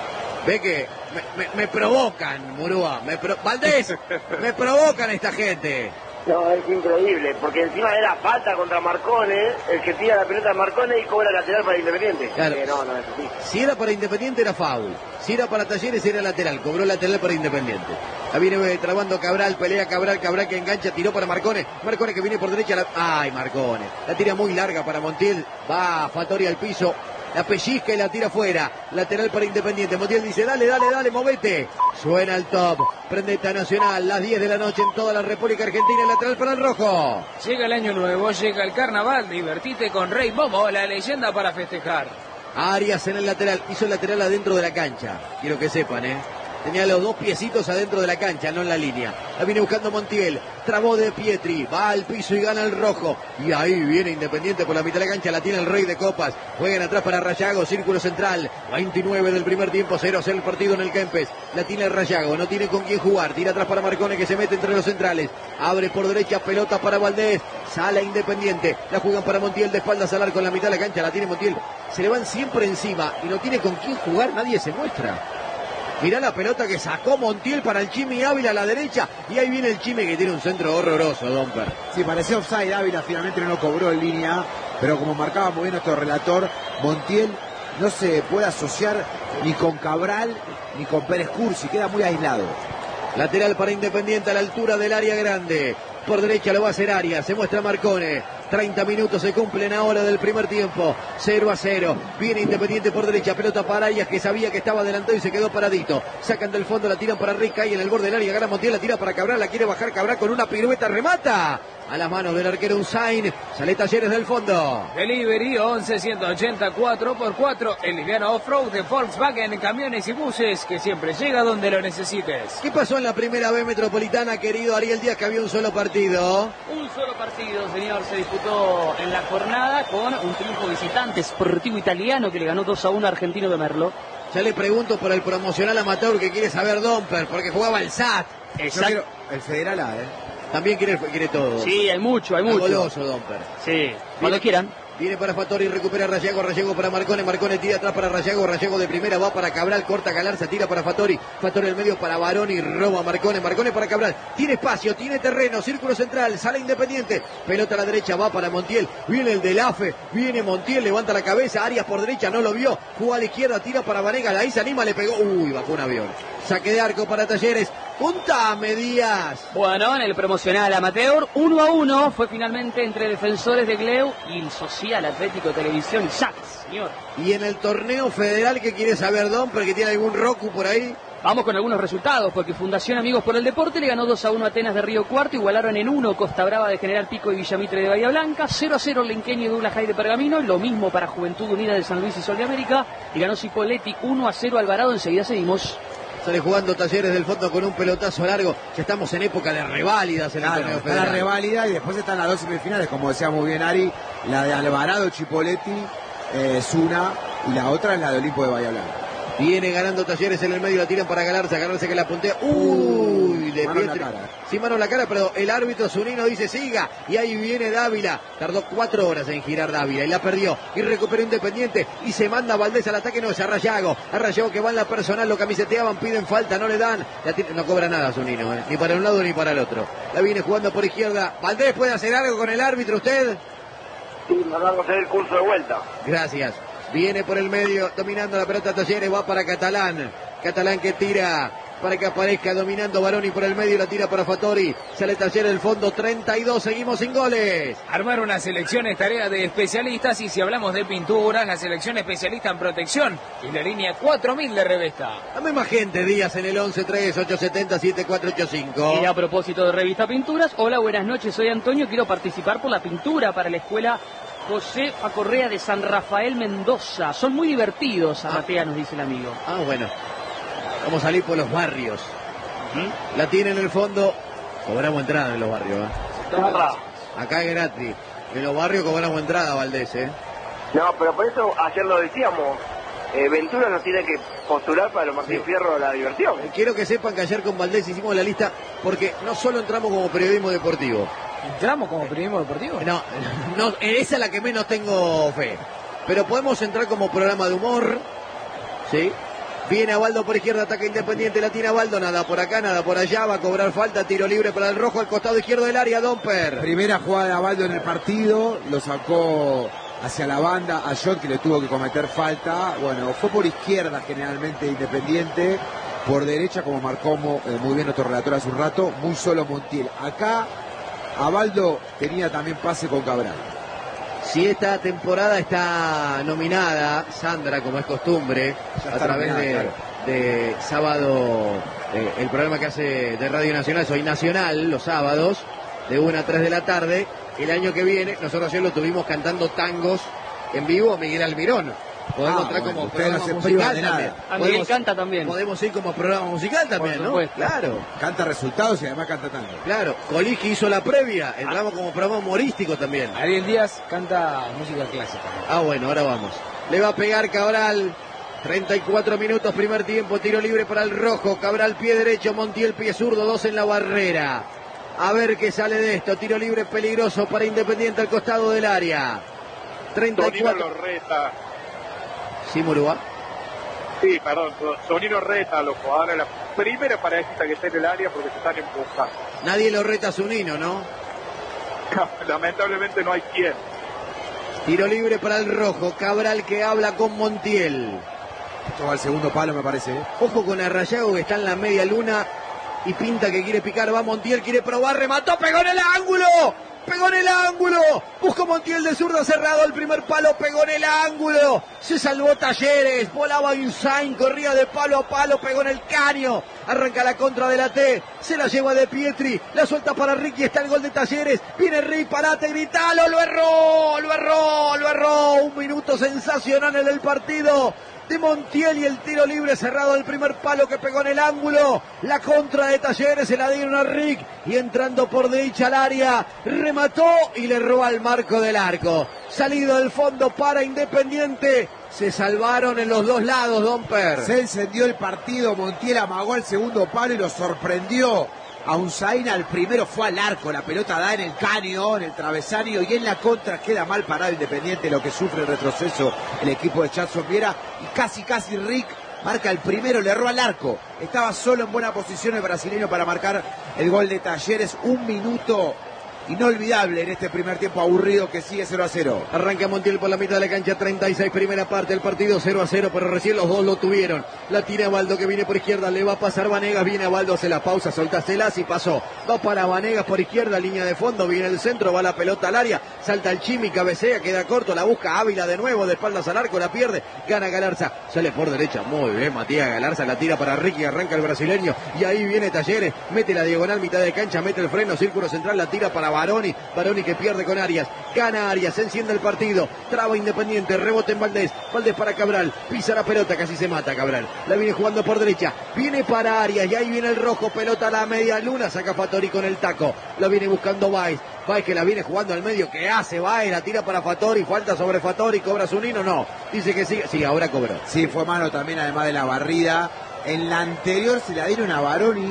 ve que me, me, me provocan, Murúa. Me pro... Valdés, me provocan esta gente. No, es increíble, porque encima era falta contra Marcone, el que tira la pelota a Marcone y cobra lateral para Independiente. Claro. Eh, no, no es así. Si era para Independiente era foul. Si era para Talleres era lateral. Cobró lateral para Independiente. La viene trabando Cabral, pelea Cabral, Cabral que engancha, tiró para Marcone. Marcone que viene por derecha. La... Ay, Marcone. La tira muy larga para Montiel. Va Fattori al piso. La pellizca y la tira fuera. Lateral para Independiente. Montiel dice, dale, dale, dale, movete. Suena el top. Prendeta Nacional. Las diez de la noche en toda la República Argentina. Lateral para el rojo. Llega el año nuevo, llega el carnaval. Divertite con Rey Momo, la leyenda para festejar. Arias en el lateral. Hizo el lateral adentro de la cancha. Quiero que sepan, ¿eh? Tenía los dos piecitos adentro de la cancha, no en la línea. La viene buscando Montiel. Trabó de Pietri. Va al piso y gana el rojo. Y ahí viene Independiente por la mitad de la cancha. La tiene el Rey de Copas. Juegan atrás para Rayago. Círculo central. veintinueve del primer tiempo. cero a cero el partido en el Kempes. La tiene Rayago. No tiene con quién jugar. Tira atrás para Marcone que se mete entre los centrales. Abre por derecha. Pelota para Valdés. Sale Independiente. La juegan para Montiel de espaldas al arco en la mitad de la cancha. La tiene Montiel. Se le van siempre encima. Y no tiene con quién jugar. Nadie se muestra. Mirá la pelota que sacó Montiel para el Chimi Ávila a la derecha. Y ahí viene el Chimi que tiene un centro horroroso, Domper. Sí, parecía offside. Ávila finalmente no lo cobró en línea. Pero como marcaba muy bien nuestro relator, Montiel no se puede asociar ni con Cabral ni con Pérez Cursi. Queda muy aislado. Lateral para Independiente a la altura del área grande. Por derecha lo va a hacer Arias. Se muestra Marcone. treinta minutos se cumplen ahora del primer tiempo. cero a cero. Viene Independiente por derecha. Pelota para Arias que sabía que estaba adelantado y se quedó paradito. Sacan del fondo, la tiran para Rick. Cae en el borde del área. Gana Montiel, la tira para Cabral. La quiere bajar Cabral con una pirueta. Remata. A las manos del arquero Unzain. Sale Talleres del fondo. Delivery once ciento ochenta cuatro por cuatro. El liviano off-road de Volkswagen, camiones y buses que siempre llega donde lo necesites. ¿Qué pasó en la primera B Metropolitana, querido Ariel Díaz, que había un solo partido? Un solo partido, señor, se disputó en la jornada con un triunfo visitante Sportivo Italiano que le ganó dos a uno a Argentino de Merlo. Ya le pregunto por el promocional amateur que quiere saber Domper, porque jugaba el S A T. Yo quiero el Federal A, ¿eh? También quiere, quiere todo. Sí, hay mucho, hay mucho. Goloso, Domper. Sí, cuando quieran. Viene para Fattori, recupera a Rayago, Rayago para Marcone, Marcone tira atrás para Rayago, Rayago de primera va para Cabral, corta Galarza, tira para Fattori, Fattori al medio para Baroni, roba Marcone, Marcone para Cabral, tiene espacio, tiene terreno, círculo central, sale Independiente, pelota a la derecha, va para Montiel, viene el del A F E, viene Montiel, levanta la cabeza, Arias por derecha, no lo vio, juega a la izquierda, tira para Vanegas, ahí se anima, le pegó, uy, bajó un avión, saque de arco para Talleres, puntame Díaz. Bueno, en el promocional amateur, uno a uno fue finalmente entre Defensores de Gleu y el Social Atlético Televisión y S A T, señor. Y en el torneo federal, ¿qué quiere saber Domper? ¿Que tiene algún Roku por ahí? Vamos con algunos resultados, porque Fundación Amigos por el Deporte le ganó dos a uno a Atenas de Río Cuarto, igualaron en uno Costa Brava de General Pico y Villamitre de Bahía Blanca, cero a cero Lenqueño y Douglas High de Pergamino, lo mismo para Juventud Unida de San Luis y Sol de América, y ganó Cipolletti uno a cero Alvarado, enseguida seguimos. Sale jugando Talleres del fondo con un pelotazo largo. Ya estamos en época de reválidas en Claro, el torneo está federal. la reválida y después están las dos semifinales, como decía muy bien Ari, la de Alvarado, Chipoletti, eh, Zuna, y la otra es la de Olimpo de Bahía Blanca. Viene ganando Talleres en el medio, la tiran para Galarza, Galarza que la puntea. Uy, y de mano en la Pietri. cara. Sí, mano en la cara, pero el árbitro Zunino dice siga. Y ahí viene Dávila. Tardó cuatro horas en girar Dávila y la perdió. Y recuperó Independiente y se manda Valdés al ataque. No, es a Rayago. A Rayago que va en la personal, lo camiseteaban, piden falta, no le dan. La tiene, no cobra nada Zunino, ¿eh? Ni para un lado ni para el otro. La viene jugando por izquierda. Valdés, ¿puede hacer algo con el árbitro usted? Sí, mandamos a hacer el curso de vuelta. Gracias. Viene por el medio, dominando la pelota Talleres, va para Catalán. Catalán que tira para que aparezca dominando Baroni por el medio, la tira para Fattori. Sale Talleres el fondo, treinta y dos, seguimos sin goles. Armar una selección es tarea de especialistas y si hablamos de pinturas, la selección especialista en protección y la línea cuatro mil de Revesta. Dame más gente, Díaz, en el once tres ocho siete cero siete cuatro ocho cinco. Y a propósito de Revista Pinturas, hola, buenas noches, soy Antonio, quiero participar por la pintura para la escuela Josefa Correa de San Rafael Mendoza. Son muy divertidos, Zaratea, nos dice el amigo. Ah, bueno. Vamos a salir por los barrios. ¿Mm? La tiene en el fondo. Cobramos entrada en los barrios, ¿eh? Acá es gratis. En los barrios cobramos entrada, Valdés, ¿eh? No, pero por eso ayer lo decíamos. Eh, Ventura nos tiene que postular para los Martín Sí. Fierro de la diversión. Quiero que sepan que ayer con Valdés hicimos la lista porque no solo entramos como periodismo deportivo. ¿Entramos como periodismo deportivo? No, no, esa es la que menos tengo fe. Pero podemos entrar como programa de humor, ¿sí? Viene Abaldo por izquierda, ataca Independiente, la tiene Abaldo, nada por acá, nada por allá, va a cobrar falta, tiro libre para el rojo al costado izquierdo del área, Domper. Primera jugada de Abaldo en el partido, lo sacó hacia la banda a John, que le tuvo que cometer falta. Bueno, fue por izquierda generalmente Independiente, por derecha, como marcó muy bien nuestro relator hace un rato, muy solo Montiel. Acá Abaldo tenía también pase con Cabral. Si esta temporada está nominada, Sandra, como es costumbre, a través de, claro. de sábado, eh, el programa que hace de Radio Nacional, Soy Nacional, los sábados, de una a tres de la tarde. El año que viene, nosotros ayer lo tuvimos cantando tangos en vivo, Miguel Almirón. Podemos Ah, entrar bueno, como ustedes no programa se privan musical de también. nada. A Miguel Podemos- canta también. Podemos ir como programa musical también, Por ¿no? supuesto. Claro. Canta resultados y además canta tango. Claro, Coliqui hizo la previa, entramos como programa humorístico también. Ariel Díaz canta música clásica. Ah, bueno, ahora vamos. Le va a pegar Cabral. treinta y cuatro minutos, primer tiempo, tiro libre para el rojo. Cabral, pie derecho, Montiel, pie zurdo, dos en la barrera. A ver qué sale de esto. Tiro libre peligroso para Independiente al costado del área. treinta y Sonino cuatro. lo reta. Sí, Murúa. Sí, perdón, Sonino reta a los jugadores. La primera parejita que está en el área porque se están empujando. Nadie lo reta a Zunino, ¿no? Lamentablemente no hay quien. Tiro libre para el rojo. Cabral que habla con Montiel. Esto va al segundo palo, me parece. ¿eh? Ojo con Arrayago que está en la media luna y pinta que quiere picar. Va Montiel, quiere probar, remató, pegó en el ángulo. Pegó en el ángulo. Buscó Montiel de zurda cerrado. El primer palo pegó en el ángulo. Se salvó Talleres. Volaba Insain. Corría de palo a palo. Pegó en el caño. Arranca la contra de la T. Se la lleva de Pietri. La suelta para Ricky. Está el gol de Talleres. Viene Ricky. Parate, gritalo. Lo erró. Lo erró. Lo erró. Un minuto sensacional en el partido de Montiel y el tiro libre cerrado al primer palo que pegó en el ángulo. La contra de Talleres se la dieron a Rick y entrando por derecha al área remató y le roba al marco del arco. Salido del fondo para Independiente. Se salvaron en los dos lados, Domper. Se encendió el partido, Montiel amagó al segundo palo y lo sorprendió a Unzaina. El primero fue al arco, la pelota da en el caño, en el travesaño, y en la contra queda mal parado Independiente, lo que sufre el retroceso el equipo de Chazo Viera, y casi casi Rick marca el primero, le erró al arco. Estaba solo en buena posición el brasileño para marcar el gol de Talleres. Un minuto inolvidable en este primer tiempo aburrido que sigue cero a cero. Arranca Montiel por la mitad de la cancha, treinta y seis, primera parte del partido, cero a cero, pero recién los dos lo tuvieron. La tira Abaldo que viene por izquierda, le va a pasar Vanegas, viene Abaldo, hace la pausa, soltáselas y pasó. Va para Vanegas por izquierda, línea de fondo, viene el centro, va la pelota al área, salta el Chimi, cabecea, queda corto, la busca Ávila de nuevo, de espaldas al arco, la pierde, gana Galarza, sale por derecha, muy bien Matías Galarza, la tira para Ricky, arranca el brasileño, y ahí viene Talleres, mete la diagonal, mitad de cancha, mete el freno, círculo central, la tira para Baroni, Baroni que pierde con Arias, gana Arias, se enciende el partido, traba Independiente, rebote en Valdés, Valdés para Cabral, pisa la pelota, casi se mata Cabral, la viene jugando por derecha, viene para Arias, y ahí viene el rojo, pelota a la media luna, saca Fattori con el taco, la viene buscando Baez, Baez que la viene jugando al medio, ¿qué hace Baez? La tira para Fattori, falta sobre Fattori, cobra Zunino, no, dice que sí, sí, ahora cobró. Sí, fue mano también, además de la barrida. En la anterior se la dieron a Baroni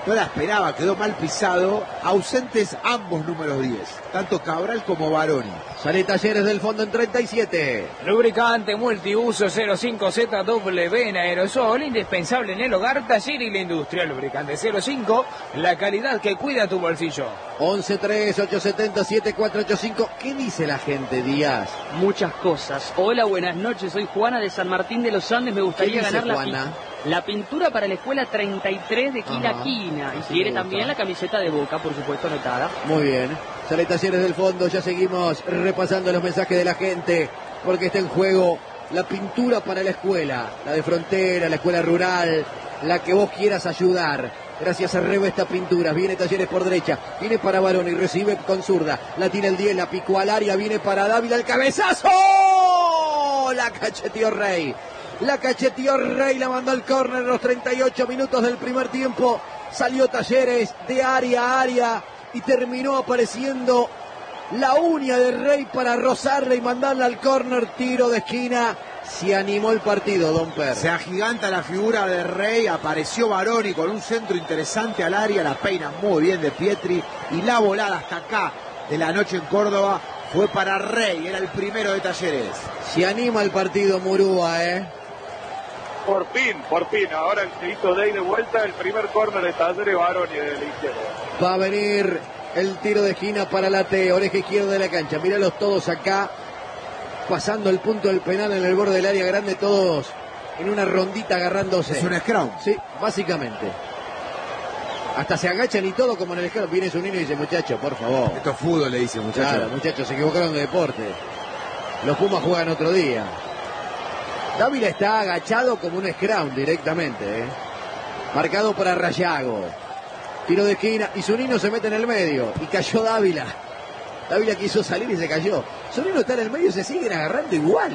no la esperaba, quedó mal pisado, ausentes ambos números diez, tanto Cabral como Baroni. Sale Talleres del fondo en treinta y siete. Lubricante multiuso cero cinco Z W en aerosol, indispensable en el hogar, taller y la industria. Lubricante cero cinco, la calidad que cuida tu bolsillo. once tres ocho siete cero siete cuatro ocho cinco. ¿Qué dice la gente, Díaz? Muchas cosas. Hola, buenas noches. Soy Juana de San Martín de los Andes. Me gustaría dice ganar la, Juana? pi la pintura para la escuela treinta y tres de Quina Ajá, Quina. Y así quiere me gusta. también la camiseta de Boca, por supuesto, anotada. Muy bien. Sale Talleres del fondo. Ya seguimos repasando los mensajes de la gente. Porque está en juego la pintura para la escuela. La de Frontera, la escuela rural. La que vos quieras ayudar. Gracias a Revesta Pinturas. Viene Talleres por derecha. Viene para Baroni. Recibe con zurda. La tiene el diez. La picó al área. Viene para Dávila. El cabezazo. La cacheteó Rey. La cacheteó Rey. La mandó al córner en los treinta y ocho minutos del primer tiempo. Salió Talleres de área a área. Y terminó apareciendo la uña de Rey para rozarla y mandarla al córner. Tiro de esquina. Se animó el partido, Don Per. Se agiganta la figura de Rey, apareció Baroni con un centro interesante al área, la peina muy bien de Pietri y la volada hasta acá de la noche en Córdoba fue para Rey, era el primero de Talleres. Se anima el partido Murúa, ¿eh? Por fin, por fin, ahora se hizo de ahí de vuelta el primer córner de Talleres Baroni de la izquierda. Va a venir el tiro de esquina para la T, oreja izquierda de la cancha. Míralos todos acá. Pasando el punto del penal en el borde del área grande, todos en una rondita agarrándose. Es un scrum. Sí, básicamente. Hasta se agachan y todo como en el scrum. Viene su niño y dice, muchacho, por favor. Esto es fútbol, le dice, muchacho. Claro, muchachos, se equivocaron de deporte. Los Pumas juegan otro día. Dávila está agachado como un scrum directamente, ¿eh? Marcado para Rayago. Tiro de esquina y Zunino se mete en el medio. Y cayó Dávila. Dávila quiso salir y se cayó. Zunino está en el medio y se siguen agarrando igual.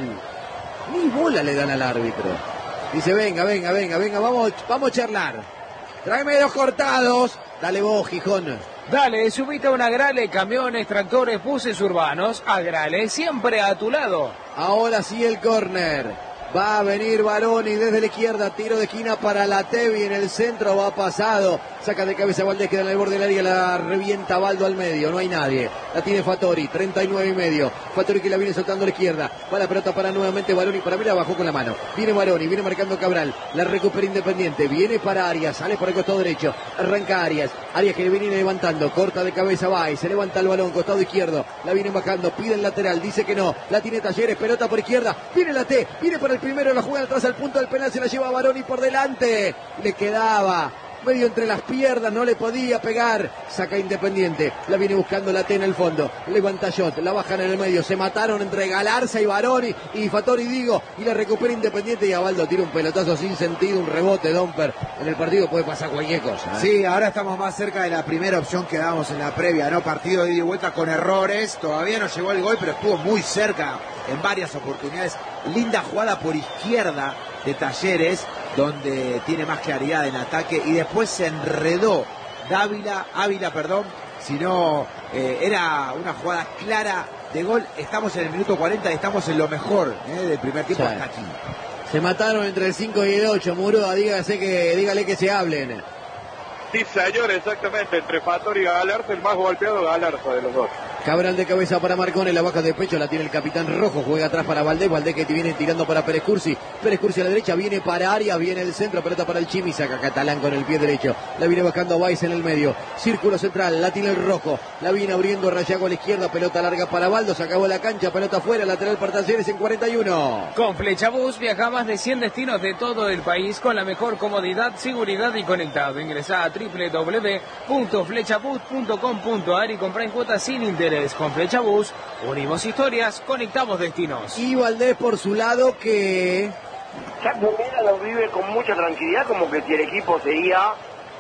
Ni bola le dan al árbitro. Dice, venga, venga, venga, venga, vamos, vamos a charlar. Tráeme dos cortados. Dale vos, Gijón. Dale, subite a una Agrale, camiones, tractores, buses urbanos. Agrale, siempre a tu lado. Ahora sí el córner. Va a venir Baroni desde la izquierda, tiro de esquina para la Tevi en el centro, va pasado, saca de cabeza Valdés, queda en el borde del área, la revienta Baldo al medio, no hay nadie, la tiene Fattori, treinta y nueve y medio, Fattori que la viene soltando a la izquierda, va la pelota para nuevamente Baroni, para mí la bajó con la mano, viene Baroni, viene marcando Cabral, la recupera Independiente, viene para Arias, sale por el costado derecho, arranca Arias, Arias que viene levantando, corta de cabeza, va y se levanta el balón, costado izquierdo, la viene bajando, pide el lateral, dice que no, la tiene Talleres, pelota por izquierda, viene la T, viene para el primero, la juega atrás al punto del penal, se la lleva Baroni por delante, le quedaba medio entre las piernas, no le podía pegar, saca Independiente, la viene buscando la T en el fondo, levanta Shot, la bajan en el medio, se mataron entre Galarza y Baroni y Fattori digo, y la recupera Independiente y Abaldo tira un pelotazo sin sentido, un rebote, Domper, en el partido puede pasar cualquier cosa, ¿eh? Sí, ahora estamos más cerca de la primera opción que dábamos en la previa, ¿no? Partido de ida y vuelta con errores, todavía no llegó el gol, pero estuvo muy cerca en varias oportunidades, linda jugada por izquierda de Talleres, donde tiene más claridad en ataque, y después se enredó Dávila, Ávila, perdón, sino eh, era una jugada clara de gol. Estamos en el minuto cuarenta y estamos en lo mejor eh, del primer tiempo, sí. Hasta aquí. Se mataron entre el cinco y el ocho, Murúa, dígase que, dígale que se hablen. Sí, señor, exactamente, entre Fattori y Galarza, el más golpeado Galarza de los dos. Cabral de cabeza para Marcone, la baja de pecho, la tiene el capitán Rojo, juega atrás para Valdés, Valdés que viene tirando para Pérez Cursi, Pérez Cursi a la derecha, viene para Arias, viene el centro, pelota para el Chimi, saca Catalán con el pie derecho, la viene buscando Weiss en el medio, círculo central, la tiene el Rojo, la viene abriendo Rayago a la izquierda, pelota larga para Baldo, se acabó la cancha, pelota afuera, lateral para Talleres en cuarenta y uno. Con Flechabús viaja a más de cien destinos de todo el país con la mejor comodidad, seguridad y conectado. Ingresá a doble u doble u doble u punto flechabús punto com punto a r y comprá en cuotas sin interés. Con Flechabús unimos historias, conectamos destinos. Y Valdés por su lado que... Chaco Mera lo vive con mucha tranquilidad, como que si el equipo seguía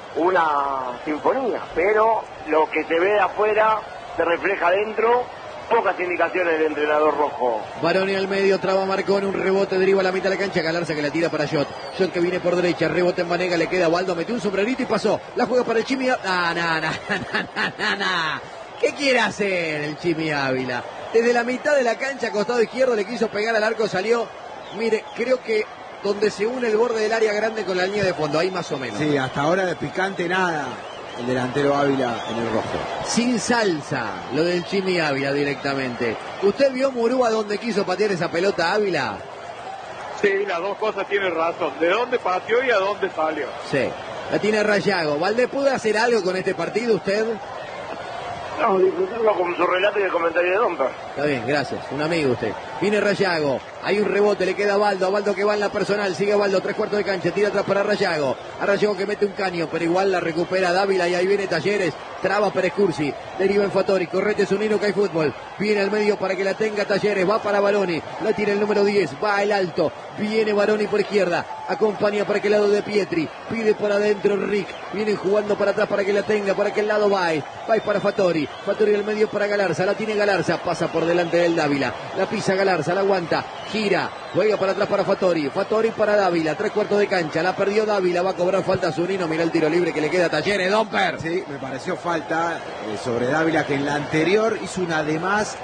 una sinfonía, pero lo que se ve de afuera se refleja adentro, pocas indicaciones del entrenador rojo. Baroni al medio, traba Marcón, un rebote, deriva a la mitad de la cancha, Galarza que la tira para Shot, Shot que viene por derecha, rebote en Vanega, le queda a Baldo, metió un sombrerito y pasó, la juega para el Chimi, ah, na, na, na, na, na, na. ¿Qué quiere hacer el Chimi Ávila? Desde la mitad de la cancha, costado izquierdo, le quiso pegar al arco, salió. Mire, creo que donde se une el borde del área grande con la línea de fondo, ahí más o menos. Sí, hasta ahora de picante nada el delantero Ávila en el rojo. Sin salsa, lo del Chimi Ávila directamente. ¿Usted vio Murúa donde quiso patear esa pelota Ávila? Sí, las dos cosas tienen razón. ¿De dónde pateó y a dónde salió? Sí, la tiene Rayago. ¿Valdés pudo hacer algo con este partido usted? No, disfrutarlo con su relato y el comentario de Domper. Está bien, gracias. Un amigo usted. Viene Rayago. Hay un rebote, le queda a Baldo. A Baldo que va en la personal. Sigue Baldo, tres cuartos de cancha. Tira atrás para Rayago. A Rayago que mete un caño, pero igual la recupera Dávila y ahí viene Talleres. Traba Pérez Cursi. Deriva en Fattori. Correte Zunino que hay fútbol. Viene al medio para que la tenga Talleres. Va para Baroni. La tiene el número diez. Va el alto. Viene Baroni por izquierda. Acompaña para aquel lado de Pietri. Pide por adentro Rick. Vienen jugando para atrás para que la tenga. Para aquel lado Baez. Baez para Fattori. Fattori al medio para Galarza. La tiene Galarza. Pasa por delante del Dávila. La pisa Galarza. La aguanta. Gira. Juega para atrás para Fattori. Fattori para Dávila. Tres cuartos de cancha. La perdió Dávila. Va a cobrar falta Zunino. Mira el tiro libre que le queda a Talleres. Domper. Sí, me pareció falta eh, sobre Dávila, que en la anterior hizo una de más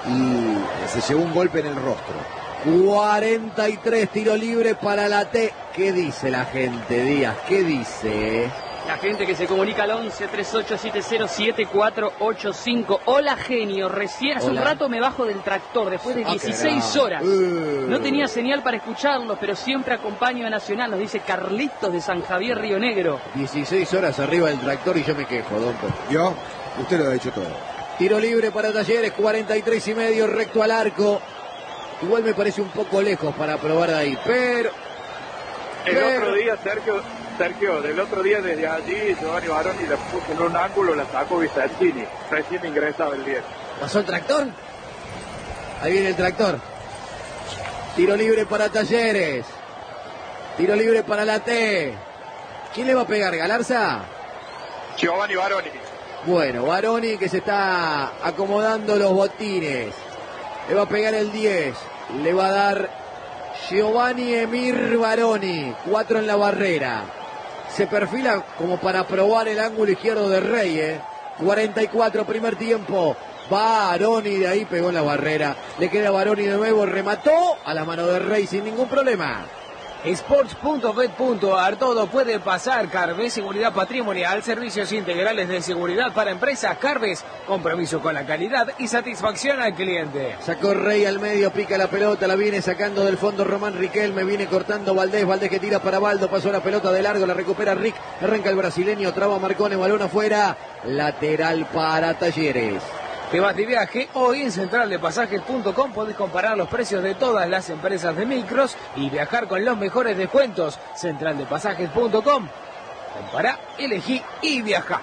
y se llevó un golpe en el rostro. cuarenta y tres, tiro libre para la T. ¿Qué dice la gente, Díaz? ¿Qué dice? La gente que se comunica al once, treinta y ocho setenta, siete cuatro ocho cinco. Hola, genio. Recién, hace Hola. un rato me bajo del tractor, después de Ah, dieciséis qué horas. Uh. No tenía señal para escucharlos, pero siempre acompaño a Nacional, nos dice Carlitos de San Javier, Río Negro. dieciséis horas arriba del tractor y yo me quejo, Domper. ¿Vio? Usted lo ha dicho todo. Tiro libre para Talleres, cuarenta y tres y medio, recto al arco. Igual me parece un poco lejos para probar de ahí, pero... El pero... otro día, Sergio, Sergio, del otro día desde allí, Giovanni Baroni le puso en un ángulo, la sacó Vicentini, recién ingresaba el diez. ¿Pasó el tractor? Ahí viene el tractor. Tiro libre para Talleres. Tiro libre para la T. ¿Quién le va a pegar? ¿Galarza? Giovanni Baroni. Bueno, Baroni que se está acomodando los botines. Le va a pegar el diez. Le va a dar Giovanni Emir Baroni. Cuatro en la barrera. Se perfila como para probar el ángulo izquierdo de Rey, ¿eh? cuarenta y cuatro, primer tiempo. Baroni, de ahí pegó en la barrera. Le queda Baroni de nuevo, remató a la mano de Rey sin ningún problema. Sports punto bet punto a r, todo puede pasar. Carves, seguridad patrimonial, servicios integrales de seguridad para empresas. Carves, compromiso con la calidad y satisfacción al cliente. Sacó Rey al medio, pica la pelota, la viene sacando del fondo Román Riquelme, viene cortando Valdés, Valdés que tira para Baldo, pasó la pelota de largo, la recupera Rick, arranca el brasileño, traba Marcone, balón afuera, lateral para Talleres. Te vas de viaje, hoy en central de pasajes punto com podés comparar los precios de todas las empresas de micros y viajar con los mejores descuentos. central de pasajes punto com. Compará, elegí y viajá.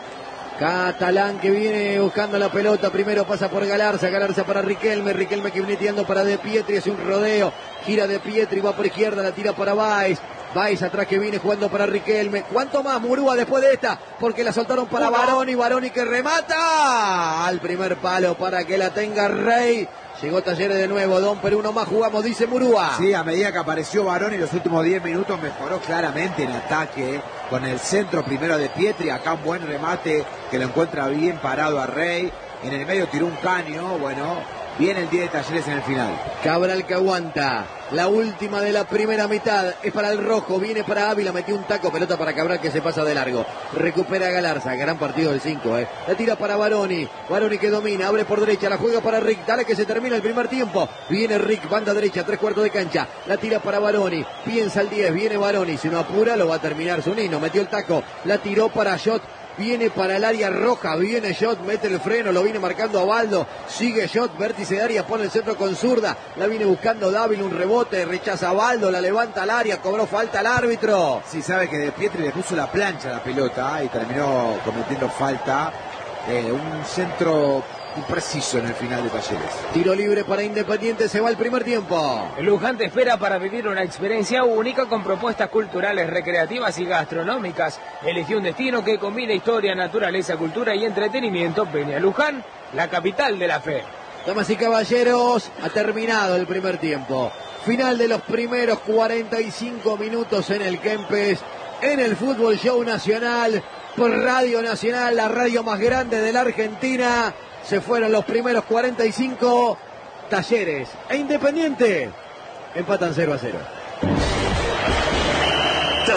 Catalán que viene buscando la pelota, primero pasa por Galarza, Galarza para Riquelme, Riquelme que viene tirando para De Pietri, hace un rodeo, gira De Pietri, va por izquierda, la tira para Baez, Baez atrás que viene jugando para Riquelme, ¿cuánto más Murúa después de esta? Porque la soltaron para Baroni, Baroni que remata al primer palo para que la tenga Rey. Llegó Talleres de nuevo, Don, pero uno más jugamos, dice Murúa. Sí, a medida que apareció Baroni en los últimos diez minutos mejoró claramente en ataque, con el centro primero de Pietri, acá un buen remate que lo encuentra bien parado a Rey, en el medio tiró un caño, bueno, viene el diez de Talleres en el final. Cabral que aguanta, la última de la primera mitad, es para el rojo, viene para Ávila, metió un taco, pelota para Cabral que se pasa de largo, recupera Galarza, gran partido del cinco, eh. La tira para Baroni, Baroni que domina, abre por derecha, la juega para Rick, dale que se termina el primer tiempo, viene Rick, banda derecha, tres cuartos de cancha, la tira para Baroni, piensa el diez, viene Baroni, si no apura lo va a terminar Zunino, metió el taco, la tiró para Jot, viene para el área roja, viene Jot, mete el freno, lo viene marcando a Baldo, sigue Jot, vértice de área, pone el centro con zurda, la viene buscando Dávila, un rebote, rechaza a Baldo, la levanta al área, cobró falta al árbitro. Sí, sabe que De Pietri le puso la plancha a la pelota y terminó cometiendo falta, eh, un centro impreciso en el final de Talleres. Tiro libre para Independiente, se va el primer tiempo. Luján te espera para vivir una experiencia única con propuestas culturales, recreativas y gastronómicas. Elegí un destino que combina historia, naturaleza, cultura y entretenimiento. Ven a Luján, la capital de la fe. Damas y caballeros, ha terminado el primer tiempo. Final de los primeros cuarenta y cinco minutos en el Kempes, en el Fútbol Show Nacional, por Radio Nacional, la radio más grande de la Argentina. Se fueron los primeros cuarenta y cinco. Talleres e Independiente empatan cero a cero.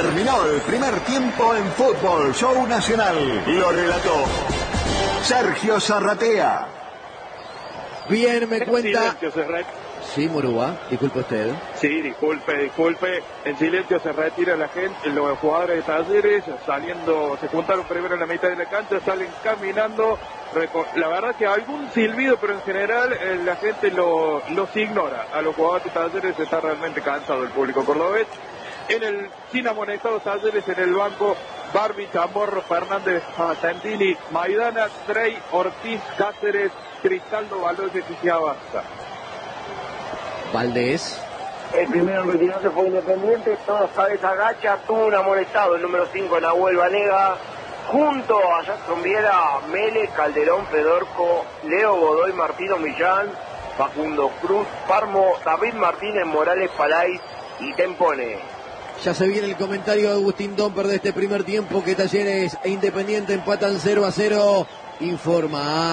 Terminó el primer tiempo en Fútbol Show Nacional. Lo relató Sergio Zarratea. Bien, me cuenta... Sí, Murúa, disculpe usted. Sí, disculpe, disculpe. En silencio se retira la gente, los jugadores de Talleres, saliendo, se juntaron primero en la mitad de la cancha, salen caminando. La verdad que algún silbido, pero en general eh, la gente lo, los ignora. A los jugadores de Talleres está realmente cansado el público cordobés. En el sin amonestados Talleres, en el banco, Barbie, Chamorro, Fernández, Santini, Maidana, Trey, Ortiz, Cáceres, Cristaldo, Baloyes y Ciabasta. Valdés. El primero en retirarse fue Independiente, toda cabeza agacha, tuvo un amonestado, el número cinco, Nahuel Vanega, junto a Jackson Viera, Mele, Calderón, Fedorco, Leo Godoy, Martino Millán, Facundo Cruz, Parmo, David Martínez, Morales Palay y Tempone. Ya se viene el comentario de Agustín Domper de este primer tiempo, que Talleres e Independiente empatan cero a cero. Informa